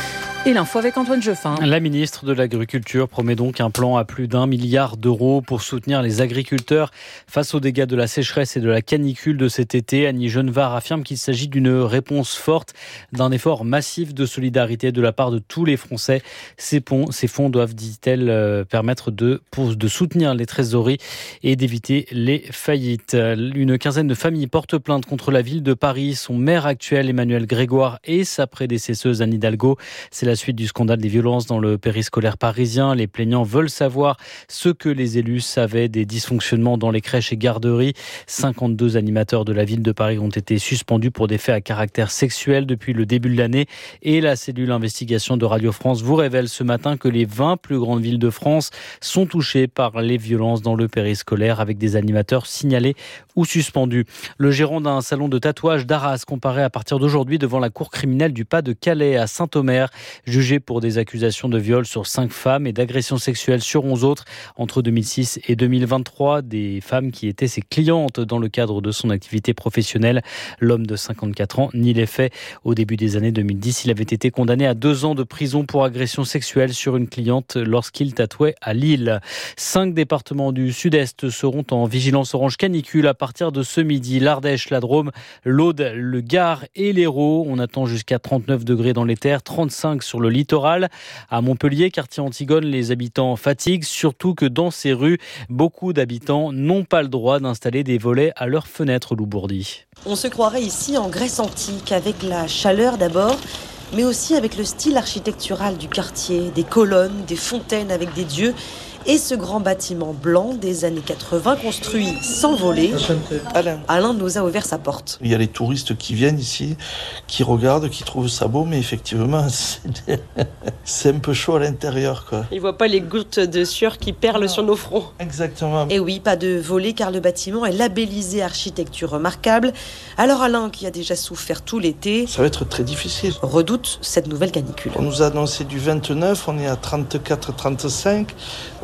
Et l'info avec Antoine Jeffin. La ministre de l'Agriculture promet donc un plan à plus d'un milliard d'euros pour soutenir les agriculteurs face aux dégâts de la sécheresse et de la canicule de cet été. Annie Genevard affirme qu'il s'agit d'une réponse forte, d'un effort massif de solidarité de la part de tous les Français. Ces, ponts, ces fonds doivent, dit-elle, permettre de, pour, de soutenir les trésoreries et d'éviter les faillites. Une quinzaine de familles portent plainte contre la ville de Paris, son maire actuel Emmanuel Grégoire et sa prédécesseuse Anne Hidalgo. C'est la suite du scandale des violences dans le périscolaire parisien. Les plaignants veulent savoir ce que les élus savaient des dysfonctionnements dans les crèches et garderies. cinquante-deux animateurs de la ville de Paris ont été suspendus pour des faits à caractère sexuel depuis le début de l'année. Et la cellule investigation de Radio France vous révèle ce matin que les vingt plus grandes villes de France sont touchées par les violences dans le périscolaire, avec des animateurs signalés ou suspendus. Le gérant d'un salon de tatouage d'Arras comparaît à partir d'aujourd'hui devant la cour criminelle du Pas-de-Calais à Saint-Omer, jugé pour des accusations de viol sur cinq femmes et d'agressions sexuelles sur onze autres entre deux mille six et deux mille vingt-trois, des femmes qui étaient ses clientes dans le cadre de son activité professionnelle. L'homme de cinquante-quatre ans nie les faits. Au début des années deux mille dix, il avait été condamné à deux ans de prison pour agression sexuelle sur une cliente lorsqu'il tatouait à Lille. Cinq départements du Sud-Est seront en vigilance orange canicule à partir de ce midi. L'Ardèche, la Drôme, l'Aude, le Gard et l'Hérault. On attend jusqu'à trente-neuf degrés dans les terres, trente-cinq sur le littoral. À Montpellier, quartier Antigone, les habitants fatiguent, surtout que dans ces rues, beaucoup d'habitants n'ont pas le droit d'installer des volets à leurs fenêtres, Loubourdi. On se croirait ici en Grèce antique, avec la chaleur d'abord, mais aussi avec le style architectural du quartier, des colonnes, des fontaines avec des dieux, et ce grand bâtiment blanc des années quatre-vingts construit sans voler. Alain. Alain nous a ouvert sa porte. Il y a les touristes qui viennent ici, qui regardent, qui trouvent ça beau, mais effectivement, c'est, c'est un peu chaud à l'intérieur, quoi. Ils ne voient pas les gouttes de sueur qui perlent non. sur nos fronts. Exactement. Et oui, pas de volet car le bâtiment est labellisé architecture remarquable. Alors Alain, qui a déjà souffert tout l'été, ça va être très difficile, redoute cette nouvelle canicule. On nous a annoncé du vingt-neuf, on est à trente-quatre trente-cinq. On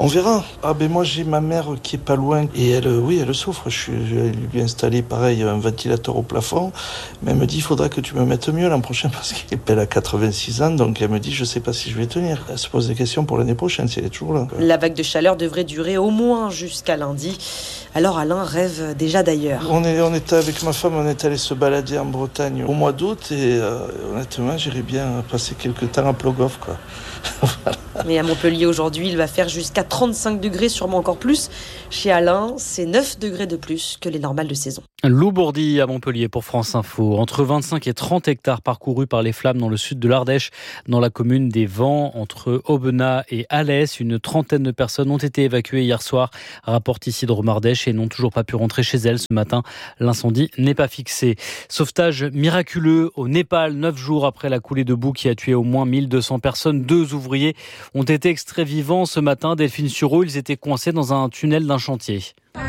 On verra. Ah ben moi j'ai ma mère qui est pas loin et elle, oui, elle souffre. Je suis, je lui ai installé pareil un ventilateur au plafond, mais elle me dit il faudra que tu me mettes mieux l'an prochain parce qu'elle a quatre-vingt-six ans, donc elle me dit je sais pas si je vais tenir. Elle se pose des questions pour l'année prochaine si elle est toujours là. La vague de chaleur devrait durer au moins jusqu'à lundi. Alors Alain rêve déjà d'ailleurs. On est, on était avec ma femme, on est allé se balader en Bretagne au mois d'août et euh, honnêtement j'irais bien passer quelques temps à Plogoff quoi. Voilà. Mais à Montpellier aujourd'hui, il va faire jusqu'à trente-cinq degrés, sûrement encore plus. Chez Alain, c'est neuf degrés de plus que les normales de saison. Lou Bourdi à Montpellier pour France Info. Entre vingt-cinq et trente hectares parcourus par les flammes dans le sud de l'Ardèche, dans la commune des Vents, entre Aubenas et Alès. Une trentaine de personnes ont été évacuées hier soir, rapporte ici de Romardèche, et n'ont toujours pas pu rentrer chez elles ce matin. L'incendie n'est pas fixé. Sauvetage miraculeux au Népal, neuf jours après la coulée de boue qui a tué au moins mille deux cents personnes. Deux ouvriers ont été extraits vivants ce matin. Delphine Sureau, ils étaient coincés dans un tunnel d'un chantier.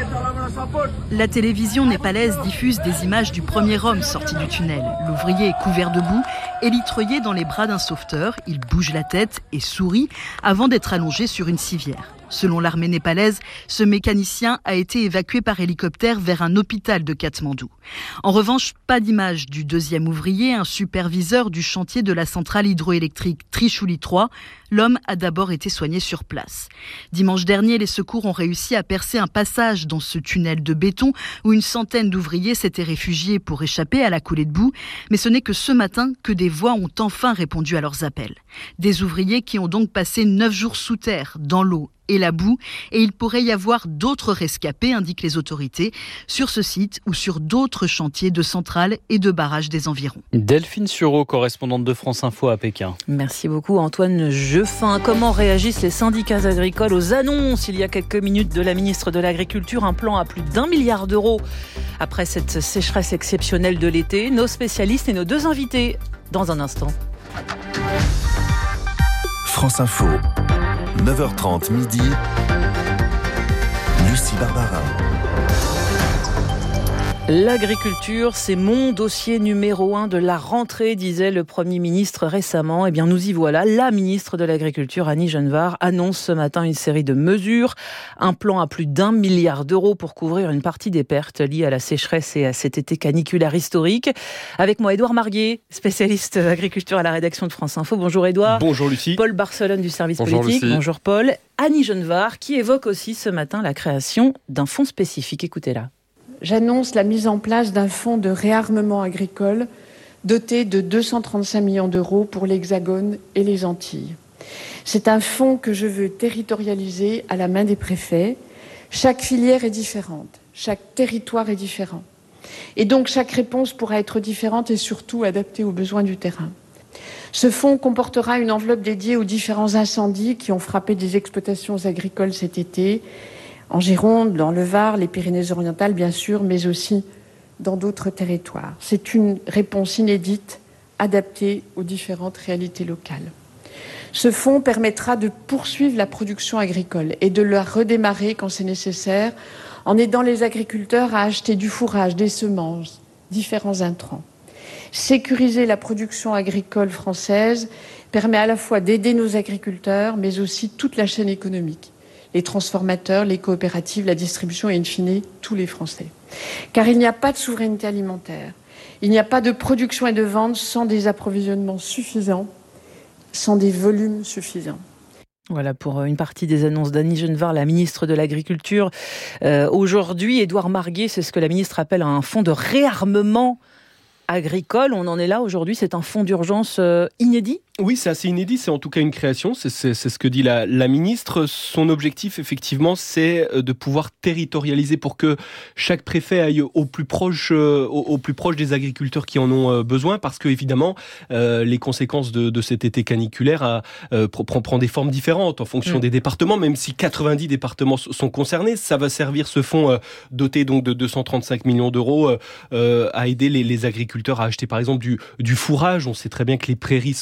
La télévision népalaise diffuse des images du premier homme sorti du tunnel. L'ouvrier est couvert de boue, élitreillé dans les bras d'un sauveteur. Il bouge la tête et sourit avant d'être allongé sur une civière. Selon l'armée népalaise, ce mécanicien a été évacué par hélicoptère vers un hôpital de Katmandou. En revanche, pas d'image du deuxième ouvrier, un superviseur du chantier de la centrale hydroélectrique Trichouli trois. L'homme a d'abord été soigné sur place. Dimanche dernier, les secours ont réussi à percer un passage dans ce tunnel de béton où une centaine d'ouvriers s'étaient réfugiés pour échapper à la coulée de boue. Mais ce n'est que ce matin que des voix ont enfin répondu à leurs appels. Des ouvriers qui ont donc passé neuf jours sous terre, dans l'eau et la boue, et il pourrait y avoir d'autres rescapés, indiquent les autorités, sur ce site ou sur d'autres chantiers de centrales et de barrages des environs. Delphine Sureau, correspondante de France Info à Pékin. Merci beaucoup Antoine Jeffin. Comment réagissent les syndicats agricoles aux annonces il y a quelques minutes de la ministre de l'Agriculture, un plan à plus d'un milliard d'euros après cette sécheresse exceptionnelle de l'été? Nos spécialistes et nos deux invités dans un instant. France Info. neuf heures trente midi, Lucie Barbarin. L'agriculture, c'est mon dossier numéro un de la rentrée, disait le Premier ministre récemment. Eh bien, nous y voilà. La ministre de l'Agriculture, Annie Genevard, annonce ce matin une série de mesures. Un plan à plus d'un milliard d'euros pour couvrir une partie des pertes liées à la sécheresse et à cet été caniculaire historique. Avec moi, Édouard Marguet, spécialiste agriculture à la rédaction de France Info. Bonjour Édouard. Bonjour Lucie. Paul Barcelone du service Bonjour politique. Lucie. Bonjour Paul. Annie Genevard, qui évoque aussi ce matin la création d'un fonds spécifique. Écoutez-la. J'annonce la mise en place d'un fonds de réarmement agricole doté de deux cent trente-cinq millions d'euros pour l'Hexagone et les Antilles. C'est un fonds que je veux territorialiser à la main des préfets. Chaque filière est différente, chaque territoire est différent. Et donc chaque réponse pourra être différente et surtout adaptée aux besoins du terrain. Ce fonds comportera une enveloppe dédiée aux différents incendies qui ont frappé des exploitations agricoles cet été, en Gironde, dans le Var, les Pyrénées-Orientales bien sûr, mais aussi dans d'autres territoires. C'est une réponse inédite, adaptée aux différentes réalités locales. Ce fonds permettra de poursuivre la production agricole et de la redémarrer quand c'est nécessaire, en aidant les agriculteurs à acheter du fourrage, des semences, différents intrants. Sécuriser la production agricole française permet à la fois d'aider nos agriculteurs, mais aussi toute la chaîne économique. Les transformateurs, les coopératives, la distribution et in fine tous les Français. Car il n'y a pas de souveraineté alimentaire, il n'y a pas de production et de vente sans des approvisionnements suffisants, sans des volumes suffisants. Voilà pour une partie des annonces d'Annie Genevard, la ministre de l'Agriculture. Euh, aujourd'hui, Édouard Marguet, c'est ce que la ministre appelle un fonds de réarmement agricole. On en est là aujourd'hui, c'est un fonds d'urgence euh, inédit ? Oui, c'est assez inédit, c'est en tout cas une création, c'est, c'est, c'est ce que dit la, la ministre. Son objectif, effectivement, c'est de pouvoir territorialiser pour que chaque préfet aille au plus proche, euh, au, au plus proche des agriculteurs qui en ont euh, besoin, parce que évidemment, euh, les conséquences de, de cet été caniculaire a, euh, prend, prend des formes différentes en fonction mmh. des départements, même si quatre-vingt-dix départements sont concernés. Ça va servir, ce fonds euh, doté donc de deux cent trente-cinq millions d'euros, euh, à aider les, les agriculteurs à acheter par exemple du, du fourrage. On sait très bien que les prairies sont à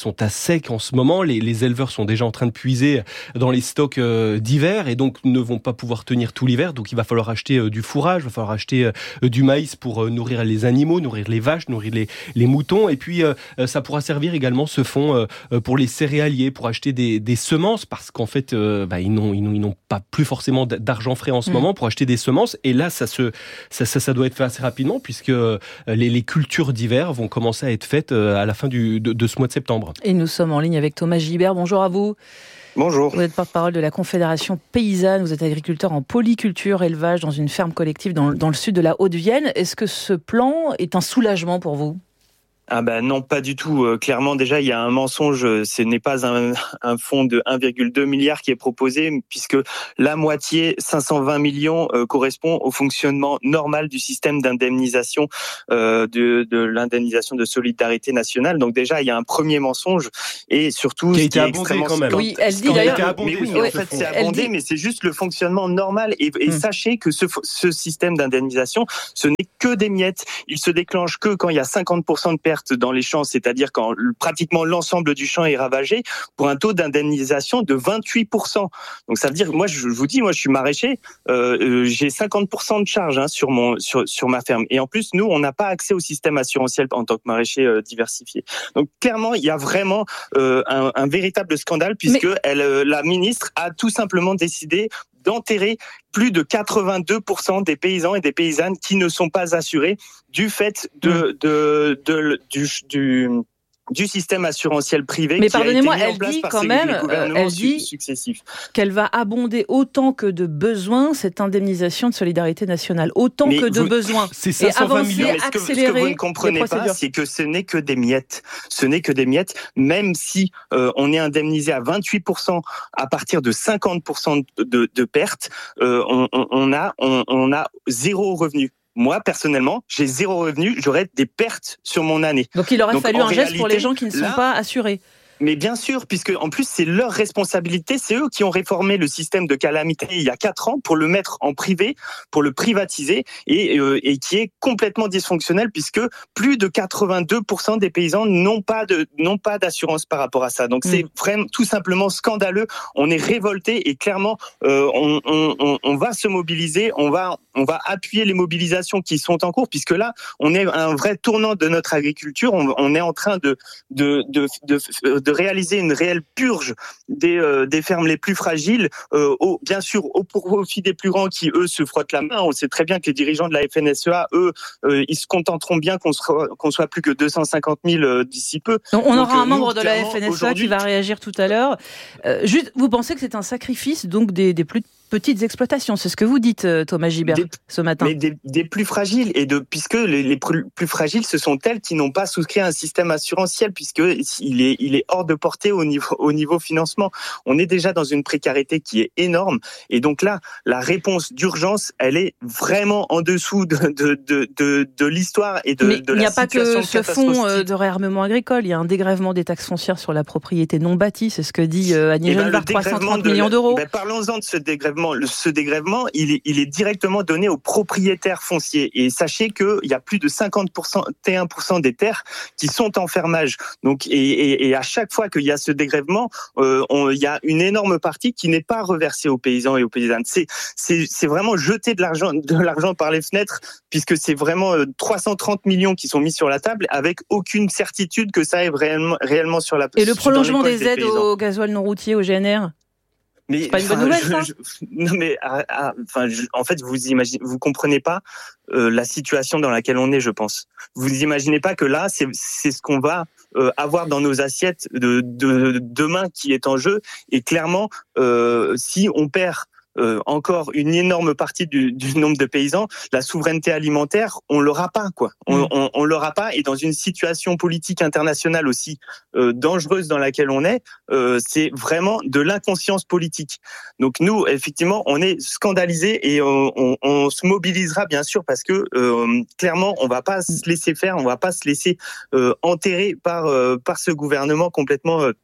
sec en ce moment. Les, les éleveurs sont déjà en train de puiser dans les stocks euh, d'hiver et donc ne vont pas pouvoir tenir tout l'hiver. Donc il va falloir acheter euh, du fourrage, il va falloir acheter euh, du maïs pour euh, nourrir les animaux, nourrir les vaches, nourrir les, les moutons. Et puis euh, ça pourra servir également ce fonds euh, pour les céréaliers, pour acheter des, des semences parce qu'en fait euh, bah, ils, n'ont, ils, n'ont, ils n'ont pas plus forcément d'argent frais en ce mmh. moment pour acheter des semences. Et là ça, se, ça, ça, ça doit être fait assez rapidement puisque euh, les, les cultures d'hiver vont commencer à être faites euh, à la fin du, de, de ce mois de septembre. Et nous sommes en ligne avec Thomas Gibert. Bonjour à vous. Bonjour. Vous êtes porte-parole de la Confédération Paysanne. Vous êtes agriculteur en polyculture, élevage dans une ferme collective dans, dans le sud de la Haute-Vienne. Est-ce que ce plan est un soulagement pour vous ? Ah ben non, pas du tout. Euh, clairement, déjà, il y a un mensonge. Ce n'est pas un, un fonds de un virgule deux milliard qui est proposé, puisque la moitié, cinq cent vingt millions, euh, correspond au fonctionnement normal du système d'indemnisation euh, de, de l'indemnisation de solidarité nationale. Donc déjà, il y a un premier mensonge, et surtout, qui a ce été qui est abondé extrêmement quand même. Oui, elle dit d'ailleurs. Mais oui, mais en fait, c'est abondé, dit... mais c'est juste le fonctionnement normal. Et, et hum. sachez que ce, ce système d'indemnisation, ce n'est que des miettes. Il se déclenche que quand il y a cinquante pour cent de pertes dans les champs, c'est-à-dire quand pratiquement l'ensemble du champ est ravagé, pour un taux d'indemnisation de vingt-huit pour cent. Donc ça veut dire, moi je vous dis, moi je suis maraîcher, euh, j'ai cinquante pour cent de charge hein, sur mon sur sur ma ferme. Et en plus, nous, on n'a pas accès au système assurantiel en tant que maraîcher euh, diversifié. Donc clairement, il y a vraiment euh, un, un véritable scandale puisque Mais... elle, euh, la ministre a tout simplement décidé d'enterrer plus de quatre-vingt-deux pour cent des paysans et des paysannes qui ne sont pas assurés du fait de, de, de, de du, du du système assurantiel privé. Mais qui pardonnez-moi, a été mis elle en place dit par quand ces, même, euh, elle dit successifs. qu'elle va abonder autant que de besoin cette indemnisation de solidarité nationale, autant mais que de vous, besoin. C'est cinq cent vingt millions. Mais ce que, accélérer ce que vous ne comprenez pas, c'est que ce n'est que des miettes. Ce n'est que des miettes, même si euh, on est indemnisé à vingt-huit pour cent à partir de cinquante pour cent de, de, de pertes, euh, on, on, on a on, on a zéro revenu. Moi, personnellement, j'ai zéro revenu, j'aurais des pertes sur mon année. Donc il aurait Donc, fallu un geste réalité, pour les gens qui ne sont là, pas assurés. Mais bien sûr, puisque en plus c'est leur responsabilité, c'est eux qui ont réformé le système de calamité il y a quatre ans pour le mettre en privé, pour le privatiser et, euh, et qui est complètement dysfonctionnel puisque plus de quatre-vingt-deux pour cent des paysans n'ont pas de n'ont pas d'assurance par rapport à ça. Donc mmh. c'est vraiment tout simplement scandaleux. On est révolté et clairement euh, on, on, on va se mobiliser, on va on va appuyer les mobilisations qui sont en cours puisque là on est à un vrai tournant de notre agriculture. On, on est en train de de de, de, de de réaliser une réelle purge des, euh, des fermes les plus fragiles, euh, au, bien sûr au profit des plus grands qui, eux, se frottent la main. On sait très bien que les dirigeants de la F N S E A, eux, euh, ils se contenteront bien qu'on soit, qu'on soit plus que deux cent cinquante mille euh, d'ici peu. Donc, on donc, aura un membre nous, de la F N S E A qui va réagir tout à l'heure. Euh, juste, vous pensez que c'est un sacrifice donc des, des plus petites exploitations, c'est ce que vous dites, Thomas Gibert, des, ce matin. Mais des, des plus fragiles, et de, puisque les, les plus, plus fragiles, ce sont elles qui n'ont pas souscrit à un système assurantiel, puisque il est, il est hors de portée au niveau, au niveau financement. On est déjà dans une précarité qui est énorme, et donc là, la réponse d'urgence, elle est vraiment en dessous de, de, de, de, de l'histoire et de, Mais de la situation. Il n'y a pas que ce fonds de réarmement agricole, il y a un dégrèvement des taxes foncières sur la propriété non bâtie, c'est ce que dit euh, Annie Genevard, ben, trois cent trente millions d'euros. Ben, parlons-en de ce dégrèvement. Ce dégrèvement, il est, il est directement donné aux propriétaires fonciers. Et sachez qu'il y a plus de cinquante pour cent, cinquante et un pour cent des terres qui sont en fermage. Donc, et, et, et à chaque fois qu'il y a ce dégrèvement, euh, on, il y a une énorme partie qui n'est pas reversée aux paysans et aux paysannes. C'est, c'est, c'est vraiment jeter de l'argent, de l'argent par les fenêtres, puisque c'est vraiment euh, trois cent trente millions qui sont mis sur la table, avec aucune certitude que ça est réellement, réellement sur la. Et le prolongement des, des aides paysans. Au gasoil non routier, au G N R. Mais c'est pas une bonne nouvelle, ça. Je, je, non, mais ah, ah, enfin, je, en fait, vous imaginez, vous comprenez pas euh, la situation dans laquelle on est, je pense. Vous imaginez pas que là, c'est, c'est ce qu'on va euh, avoir dans nos assiettes de, de, de demain qui est en jeu. Et clairement, euh, si on perd Euh, encore une énorme partie du, du nombre de paysans, la souveraineté alimentaire, on l'aura pas, quoi. On, mmh. on, on l'aura pas. Et dans une situation politique internationale aussi euh, dangereuse dans laquelle on est, euh, c'est vraiment de l'inconscience politique. Donc nous, effectivement, on est scandalisés et on, on, on se mobilisera bien sûr parce que euh, clairement, on va pas se laisser faire, on va pas se laisser euh, enterrer par euh, par ce gouvernement complètement euh,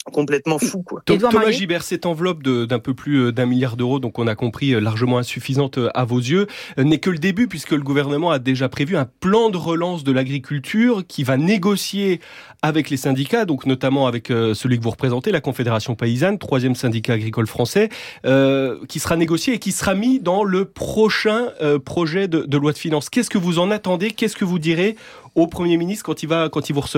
complètement fou, quoi. Donc, Thomas Gibert, cette enveloppe de, d'un peu plus d'un milliard d'euros, donc on a compris largement insuffisante à vos yeux, n'est que le début, puisque le gouvernement a déjà prévu un plan de relance de l'agriculture qui va négocier avec les syndicats, donc notamment avec celui que vous représentez, la Confédération paysanne, troisième syndicat agricole français, euh, qui sera négocié et qui sera mis dans le prochain euh, projet de, de loi de finances. Qu'est-ce que vous en attendez ? Qu'est-ce que vous direz au Premier ministre quand il va, quand il vous recevra ?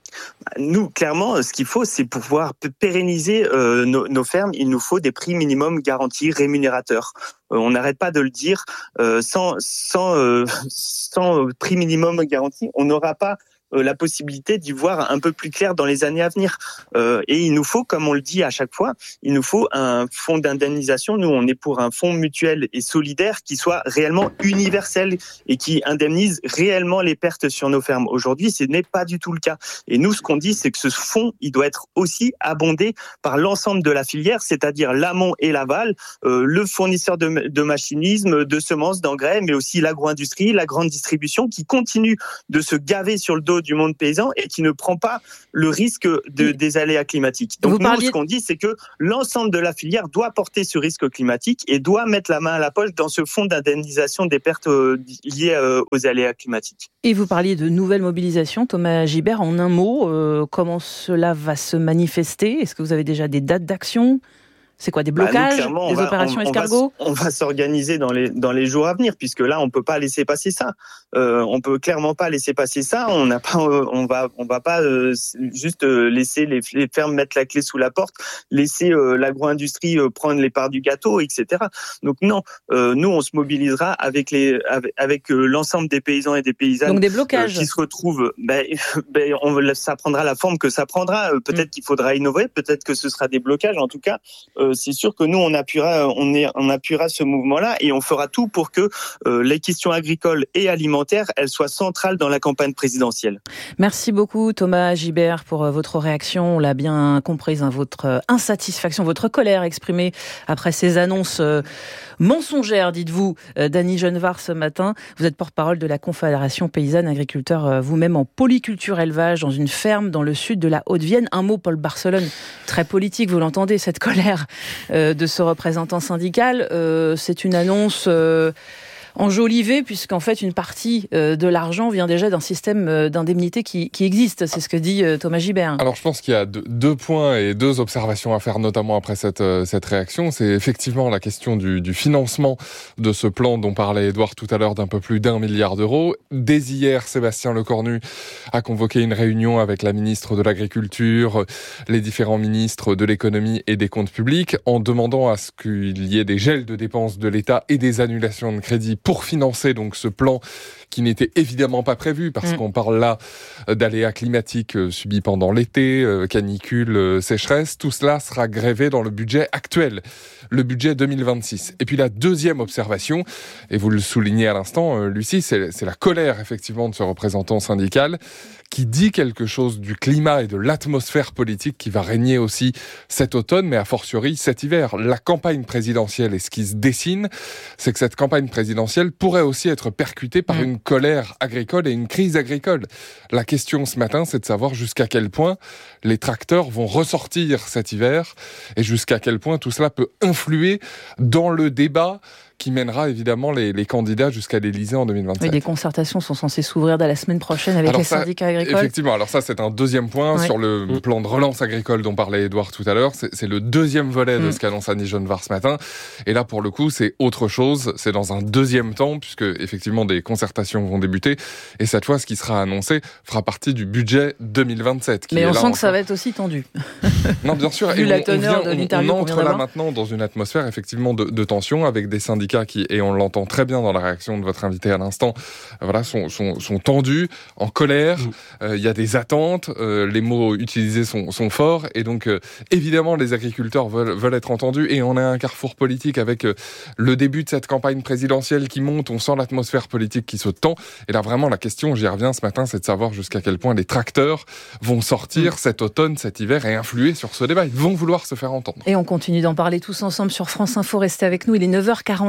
Nous, clairement, ce qu'il faut, c'est pouvoir pérenniser euh, nos, nos fermes. Il nous faut des prix minimums garantis, rémunérateurs. Euh, on n'arrête pas de le dire. Euh, sans sans, euh, sans prix minimum garanti, on n'aura pas euh, la possibilité d'y voir un peu plus clair dans les années à venir. Euh, et il nous faut, comme on le dit à chaque fois, il nous faut un fonds d'indemnisation. Nous, on est pour un fonds mutuel et solidaire qui soit réellement universel et qui indemnise réellement les pertes sur nos fermes. Aujourd'hui, ce n'est pas du tout le cas. Et nous, ce qu'on dit, c'est que ce fonds, il doit être aussi abondé par l'ensemble de la filière, c'est-à-dire l'amont et l'aval, euh, le fournisseur de, de machinisme, de semences, d'engrais, mais aussi l'agro-industrie, la grande distribution qui continue de se gaver sur le dos du monde paysan et qui ne prend pas le risque de, des aléas climatiques. Donc Vous nous, parliez... ce qu'on dit, c'est que l'ensemble de la filière doit porter ce risque climatique et doit mettre la main à la poche dans ce fonds d'indemnisation des pertes liées aux aléas climatiques. Et vous parliez de nouvelles mobilisations, Thomas Gibert, en un mot, euh, comment cela va se manifester ? Est-ce que vous avez déjà des dates d'action ? C'est quoi, des blocages, bah nous, des va, opérations on, escargots ? On va, on va s'organiser dans les dans les jours à venir, puisque là, on peut pas laisser passer ça. Euh, on peut clairement pas laisser passer ça. On n'a pas, euh, on va, on va pas euh, juste euh, laisser les, les fermes mettre la clé sous la porte, laisser euh, l'agro-industrie euh, prendre les parts du gâteau, et cetera. Donc non, euh, nous, on se mobilisera avec les avec, avec euh, l'ensemble des paysans et des paysannes. Donc des blocages euh, qui se retrouvent. Ben, ben, on, ça prendra la forme que ça prendra. Peut-être mmh. qu'il faudra innover. Peut-être que ce sera des blocages. En tout cas. Euh, c'est sûr que nous, on appuiera, on, est, on appuiera ce mouvement-là et on fera tout pour que euh, les questions agricoles et alimentaires, elles soient centrales dans la campagne présidentielle. Merci beaucoup Thomas Gibert pour euh, votre réaction. On l'a bien comprise, hein, votre euh, insatisfaction, votre colère exprimée après ces annonces euh, mensongères, dites-vous, euh, d'Annie Genevard ce matin. Vous êtes porte-parole de la Confédération paysanne, agriculteur euh, vous-même en polyculture élevage dans une ferme dans le sud de la Haute-Vienne. Un mot, Paul Barcelone, très politique, vous l'entendez, cette colère euh, de ce représentant syndical. Euh, c'est une annonce euh, enjolivée, puisqu'en fait, une partie euh, de l'argent vient déjà d'un système euh, d'indemnité qui, qui existe. C'est ce que dit euh, Thomas Gibert. Alors, je pense qu'il y a deux, deux points et deux observations à faire, notamment après cette, euh, cette réaction. C'est effectivement la question du, du financement de ce plan dont parlait Édouard tout à l'heure, d'un peu plus d'un milliard d'euros. Dès hier, Sébastien Lecornu a convoqué une réunion avec la ministre de l'Agriculture, les différents ministres de l'Économie et des Comptes publics, en demandant à ce qu'il y ait des gels de dépenses de l'État et des annulations de crédits pour financer donc ce plan qui n'était évidemment pas prévu, parce mmh. qu'on parle là d'aléas climatiques subis pendant l'été, canicule, sécheresse. Tout cela sera grévé dans le budget actuel, le budget deux mille vingt-six. Et puis la deuxième observation, et vous le soulignez à l'instant, Lucie, c'est, c'est la colère effectivement de ce représentant syndical qui dit quelque chose du climat et de l'atmosphère politique qui va régner aussi cet automne, mais a fortiori cet hiver. La campagne présidentielle et ce qui se dessine, c'est que cette campagne présidentielle pourrait aussi être percutée par mmh. une colère agricole et une crise agricole. La question ce matin, c'est de savoir jusqu'à quel point les tracteurs vont ressortir cet hiver et jusqu'à quel point tout cela peut influer dans le débat qui mènera évidemment les, les candidats jusqu'à l'Élysée en deux mille vingt-sept. Oui, des concertations sont censées s'ouvrir dès la semaine prochaine avec alors les ça, syndicats agricoles. Effectivement, alors ça c'est un deuxième point ouais. sur le mmh. plan de relance agricole dont parlait Édouard tout à l'heure. C'est, c'est le deuxième volet mmh. de ce qu'annonce Annie Genevard ce matin. Et là pour le coup c'est autre chose, c'est dans un deuxième temps puisque effectivement des concertations vont débuter. Et cette fois ce qui sera annoncé fera partie du budget deux mille vingt-sept. Qui Mais est on là sent en que ça va être aussi tendu. Non bien sûr. Vu et la on, teneur on vient, de l'interview on, on qu'on entre vient là maintenant dans une atmosphère effectivement de, de tension avec des syndicats qui, et on l'entend très bien dans la réaction de votre invité à l'instant, voilà, sont, sont, sont tendus, en colère, il mmh. euh, y a des attentes, euh, les mots utilisés sont, sont forts, et donc euh, évidemment les agriculteurs veulent, veulent être entendus, et on a un carrefour politique avec euh, le début de cette campagne présidentielle qui monte, on sent l'atmosphère politique qui se tend, et là vraiment la question, j'y reviens ce matin, c'est de savoir jusqu'à quel point les tracteurs vont sortir mmh. cet automne, cet hiver, et influer sur ce débat, ils vont vouloir se faire entendre. Et on continue d'en parler tous ensemble sur France Info, restez avec nous, il est neuf heures quarante-cinq.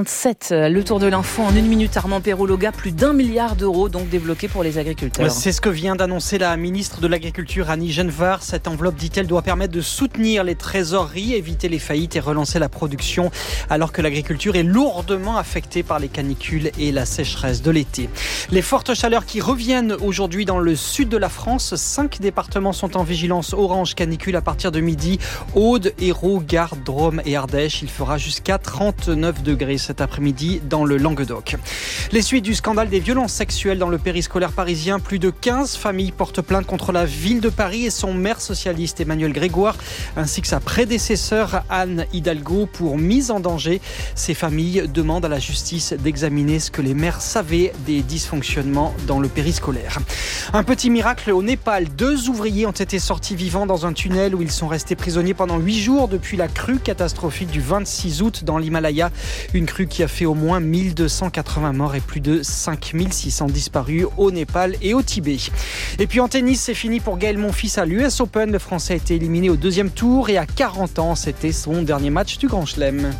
trente-sept. Le tour de l'info en une minute. Armand Perrault-Loga, plus d'un milliard d'euros donc débloqués pour les agriculteurs. C'est ce que vient d'annoncer la ministre de l'Agriculture, Annie Genevard. Cette enveloppe, dit-elle, doit permettre de soutenir les trésoreries, éviter les faillites et relancer la production, alors que l'agriculture est lourdement affectée par les canicules et la sécheresse de l'été. Les fortes chaleurs qui reviennent aujourd'hui dans le sud de la France. Cinq départements sont en vigilance orange canicule à partir de midi. Aude, Hérault, Gard, Drôme et Ardèche. Il fera jusqu'à trente-neuf degrés cet après-midi dans le Languedoc. Les suites du scandale des violences sexuelles dans le périscolaire parisien. Plus de quinze familles portent plainte contre la ville de Paris et son maire socialiste Emmanuel Grégoire, ainsi que sa prédécesseur Anne Hidalgo pour mise en danger. Ces familles demandent à la justice d'examiner ce que les maires savaient des dysfonctionnements dans le périscolaire. Un petit miracle au Népal. Deux ouvriers ont été sortis vivants dans un tunnel où ils sont restés prisonniers pendant huit jours depuis la crue catastrophique du vingt-six août dans l'Himalaya. Une crue qui a fait au moins mille deux cent quatre-vingts morts et plus de cinq mille six cents disparus au Népal et au Tibet. Et puis en tennis, c'est fini pour Gaël Monfils à l'U S Open. Le Français a été éliminé au deuxième tour et à quarante ans, c'était son dernier match du Grand Chelem.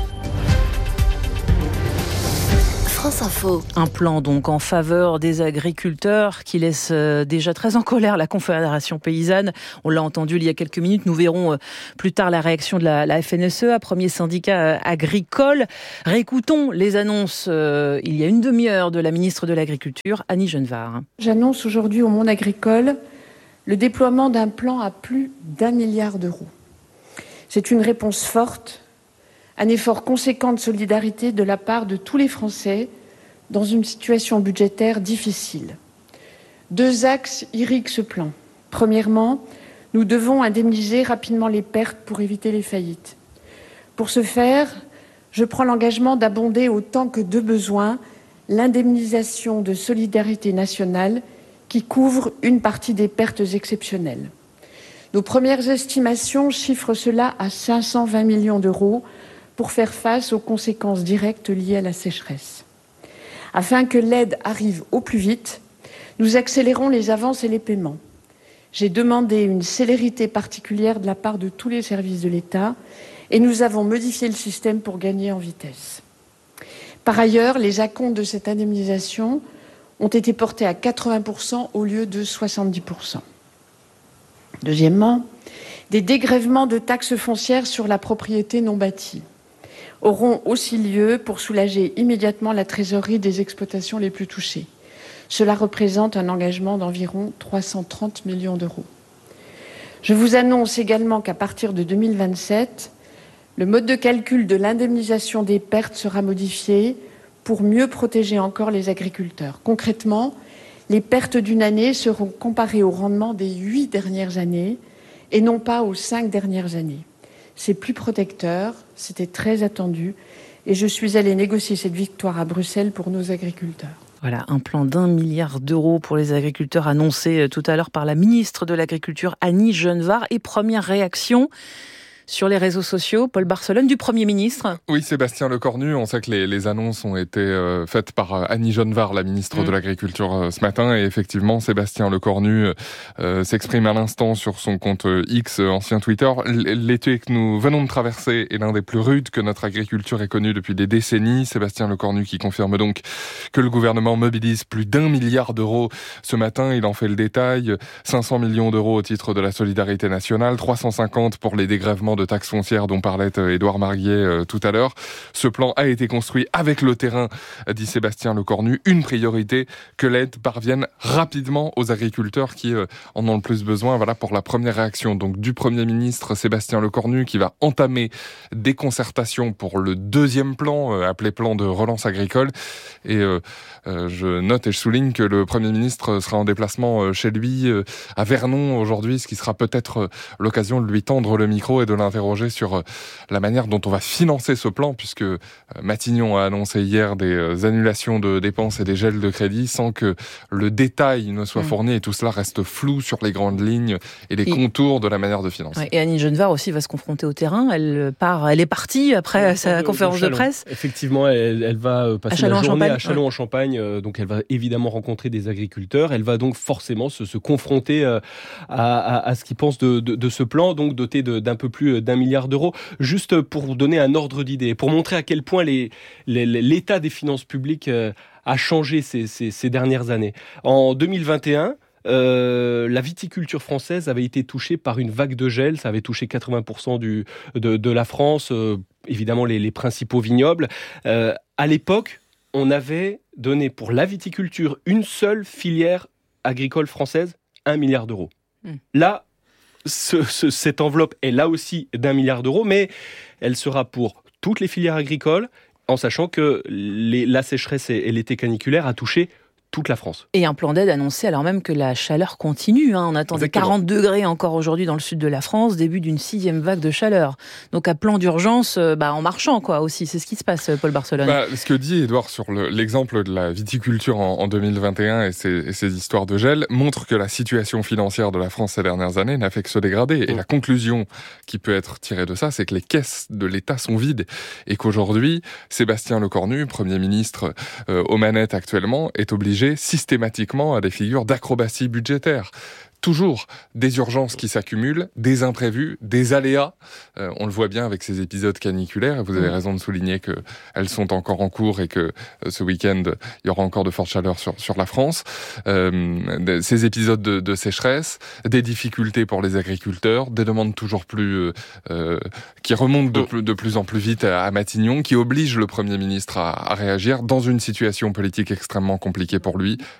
France Info. Un plan donc en faveur des agriculteurs qui laisse déjà très en colère la Confédération paysanne. On l'a entendu il y a quelques minutes. Nous verrons plus tard la réaction de la, la F N S E A, premier syndicat agricole. Réécoutons les annonces euh, il y a une demi-heure de la ministre de l'Agriculture, Annie Genevard. J'annonce aujourd'hui au monde agricole le déploiement d'un plan à plus d'un milliard d'euros. C'est une réponse forte, un effort conséquent de solidarité de la part de tous les Français dans une situation budgétaire difficile. Deux axes irriguent ce plan. Premièrement, nous devons indemniser rapidement les pertes pour éviter les faillites. Pour ce faire, je prends l'engagement d'abonder autant que de besoin l'indemnisation de solidarité nationale qui couvre une partie des pertes exceptionnelles. Nos premières estimations chiffrent cela à cinq cent vingt millions d'euros pour faire face aux conséquences directes liées à la sécheresse. Afin que l'aide arrive au plus vite, nous accélérons les avances et les paiements. J'ai demandé une célérité particulière de la part de tous les services de l'État et nous avons modifié le système pour gagner en vitesse. Par ailleurs, les acomptes de cette indemnisation ont été portés à quatre-vingts pour cent au lieu de soixante-dix pour cent. Deuxièmement, des dégrèvements de taxes foncières sur la propriété non bâtie auront aussi lieu pour soulager immédiatement la trésorerie des exploitations les plus touchées. Cela représente un engagement d'environ trois cent trente millions d'euros. Je vous annonce également qu'à partir de deux mille vingt-sept, le mode de calcul de l'indemnisation des pertes sera modifié pour mieux protéger encore les agriculteurs. Concrètement, les pertes d'une année seront comparées au rendement des huit dernières années et non pas aux cinq dernières années. C'est plus protecteur, c'était très attendu et je suis allée négocier cette victoire à Bruxelles pour nos agriculteurs. Voilà, un plan d'un milliard d'euros pour les agriculteurs annoncé tout à l'heure par la ministre de l'Agriculture, Annie Genevard. Et première réaction sur les réseaux sociaux, Paul Barcelone, du Premier ministre. Oui, Sébastien Lecornu, on sait que les, les annonces ont été euh, faites par euh, Annie Genevard, la ministre mmh. de l'Agriculture, euh, ce matin. Et effectivement, Sébastien Lecornu euh, s'exprime à l'instant sur son compte X, euh, ancien Twitter. L'été que nous venons de traverser est l'un des plus rudes que notre agriculture ait connu depuis des décennies. Sébastien Lecornu qui confirme donc que le gouvernement mobilise plus d'un milliard d'euros ce matin. Il en fait le détail. cinq cents millions d'euros au titre de la solidarité nationale, trois cent cinquante pour les dégrèvements de taxes foncières dont parlait Édouard Marguier euh, tout à l'heure. Ce plan a été construit avec le terrain, dit Sébastien Lecornu. Une priorité, que l'aide parvienne rapidement aux agriculteurs qui euh, en ont le plus besoin. Voilà pour la première réaction donc du Premier ministre Sébastien Lecornu qui va entamer des concertations pour le deuxième plan, euh, appelé plan de relance agricole. Et euh, euh, je note et je souligne que le Premier ministre sera en déplacement euh, chez lui euh, à Vernon aujourd'hui, ce qui sera peut-être euh, l'occasion de lui tendre le micro et de interrogé sur la manière dont on va financer ce plan, puisque Matignon a annoncé hier des annulations de dépenses et des gels de crédits sans que le détail ne soit fourni, et tout cela reste flou sur les grandes lignes et les et, contours de la manière de financer. Ouais, et Annie Genevard aussi va se confronter au terrain. Elle part, elle est partie après elle sa de, conférence de, de presse. Effectivement, elle, elle va passer la journée à Châlons-en-Champagne, ouais. donc elle va évidemment rencontrer des agriculteurs. Elle va donc forcément se, se confronter à, à, à ce qu'ils pensent de, de, de ce plan, donc doté de, d'un peu plus plus d'un milliard d'euros. Juste pour vous donner un ordre d'idée, pour montrer à quel point les, les, l'état des finances publiques a changé ces, ces, ces dernières années. En deux mille vingt et un, Euh, la viticulture française avait été touchée par une vague de gel. Ça avait touché quatre-vingts pour cent du, de, de la France, euh, évidemment les, les principaux vignobles. Euh, à l'époque, on avait donné pour la viticulture une seule filière agricole française, un milliard d'euros. Mmh. Là, ce, ce, cette enveloppe est là aussi d'un milliard d'euros, mais elle sera pour toutes les filières agricoles, en sachant que les, la sécheresse et, et l'été caniculaire a touché toute la France. Et un plan d'aide annoncé alors même que la chaleur continue. Hein. On attend des quarante degrés encore aujourd'hui dans le sud de la France, début d'une sixième vague de chaleur. Donc à plan d'urgence, bah, en marchant quoi aussi. C'est ce qui se passe, Paul Barcelone. Bah, ce que dit Édouard sur le, l'exemple de la viticulture en, en deux mille vingt et un et ces, et ces histoires de gel montre que la situation financière de la France ces dernières années n'a fait que se dégrader. Et mmh. la conclusion qui peut être tirée de ça, c'est que les caisses de l'État sont vides. Et qu'aujourd'hui, Sébastien Lecornu, Premier ministre euh, aux manettes actuellement, est obligé systématiquement à des figures d'acrobatie budgétaire. Toujours des urgences qui s'accumulent, des imprévus, des aléas. Euh, on le voit bien avec ces épisodes caniculaires. Et vous avez raison de souligner qu'elles sont encore en cours et que euh, ce week-end, il y aura encore de fortes chaleurs sur, sur la France. Euh, ces épisodes de, de sécheresse, des difficultés pour les agriculteurs, des demandes toujours plus... Euh, qui remontent de, plus, de plus en plus vite à, à Matignon, qui obligent le Premier ministre à, à réagir dans une situation politique extrêmement compliquée pour lui,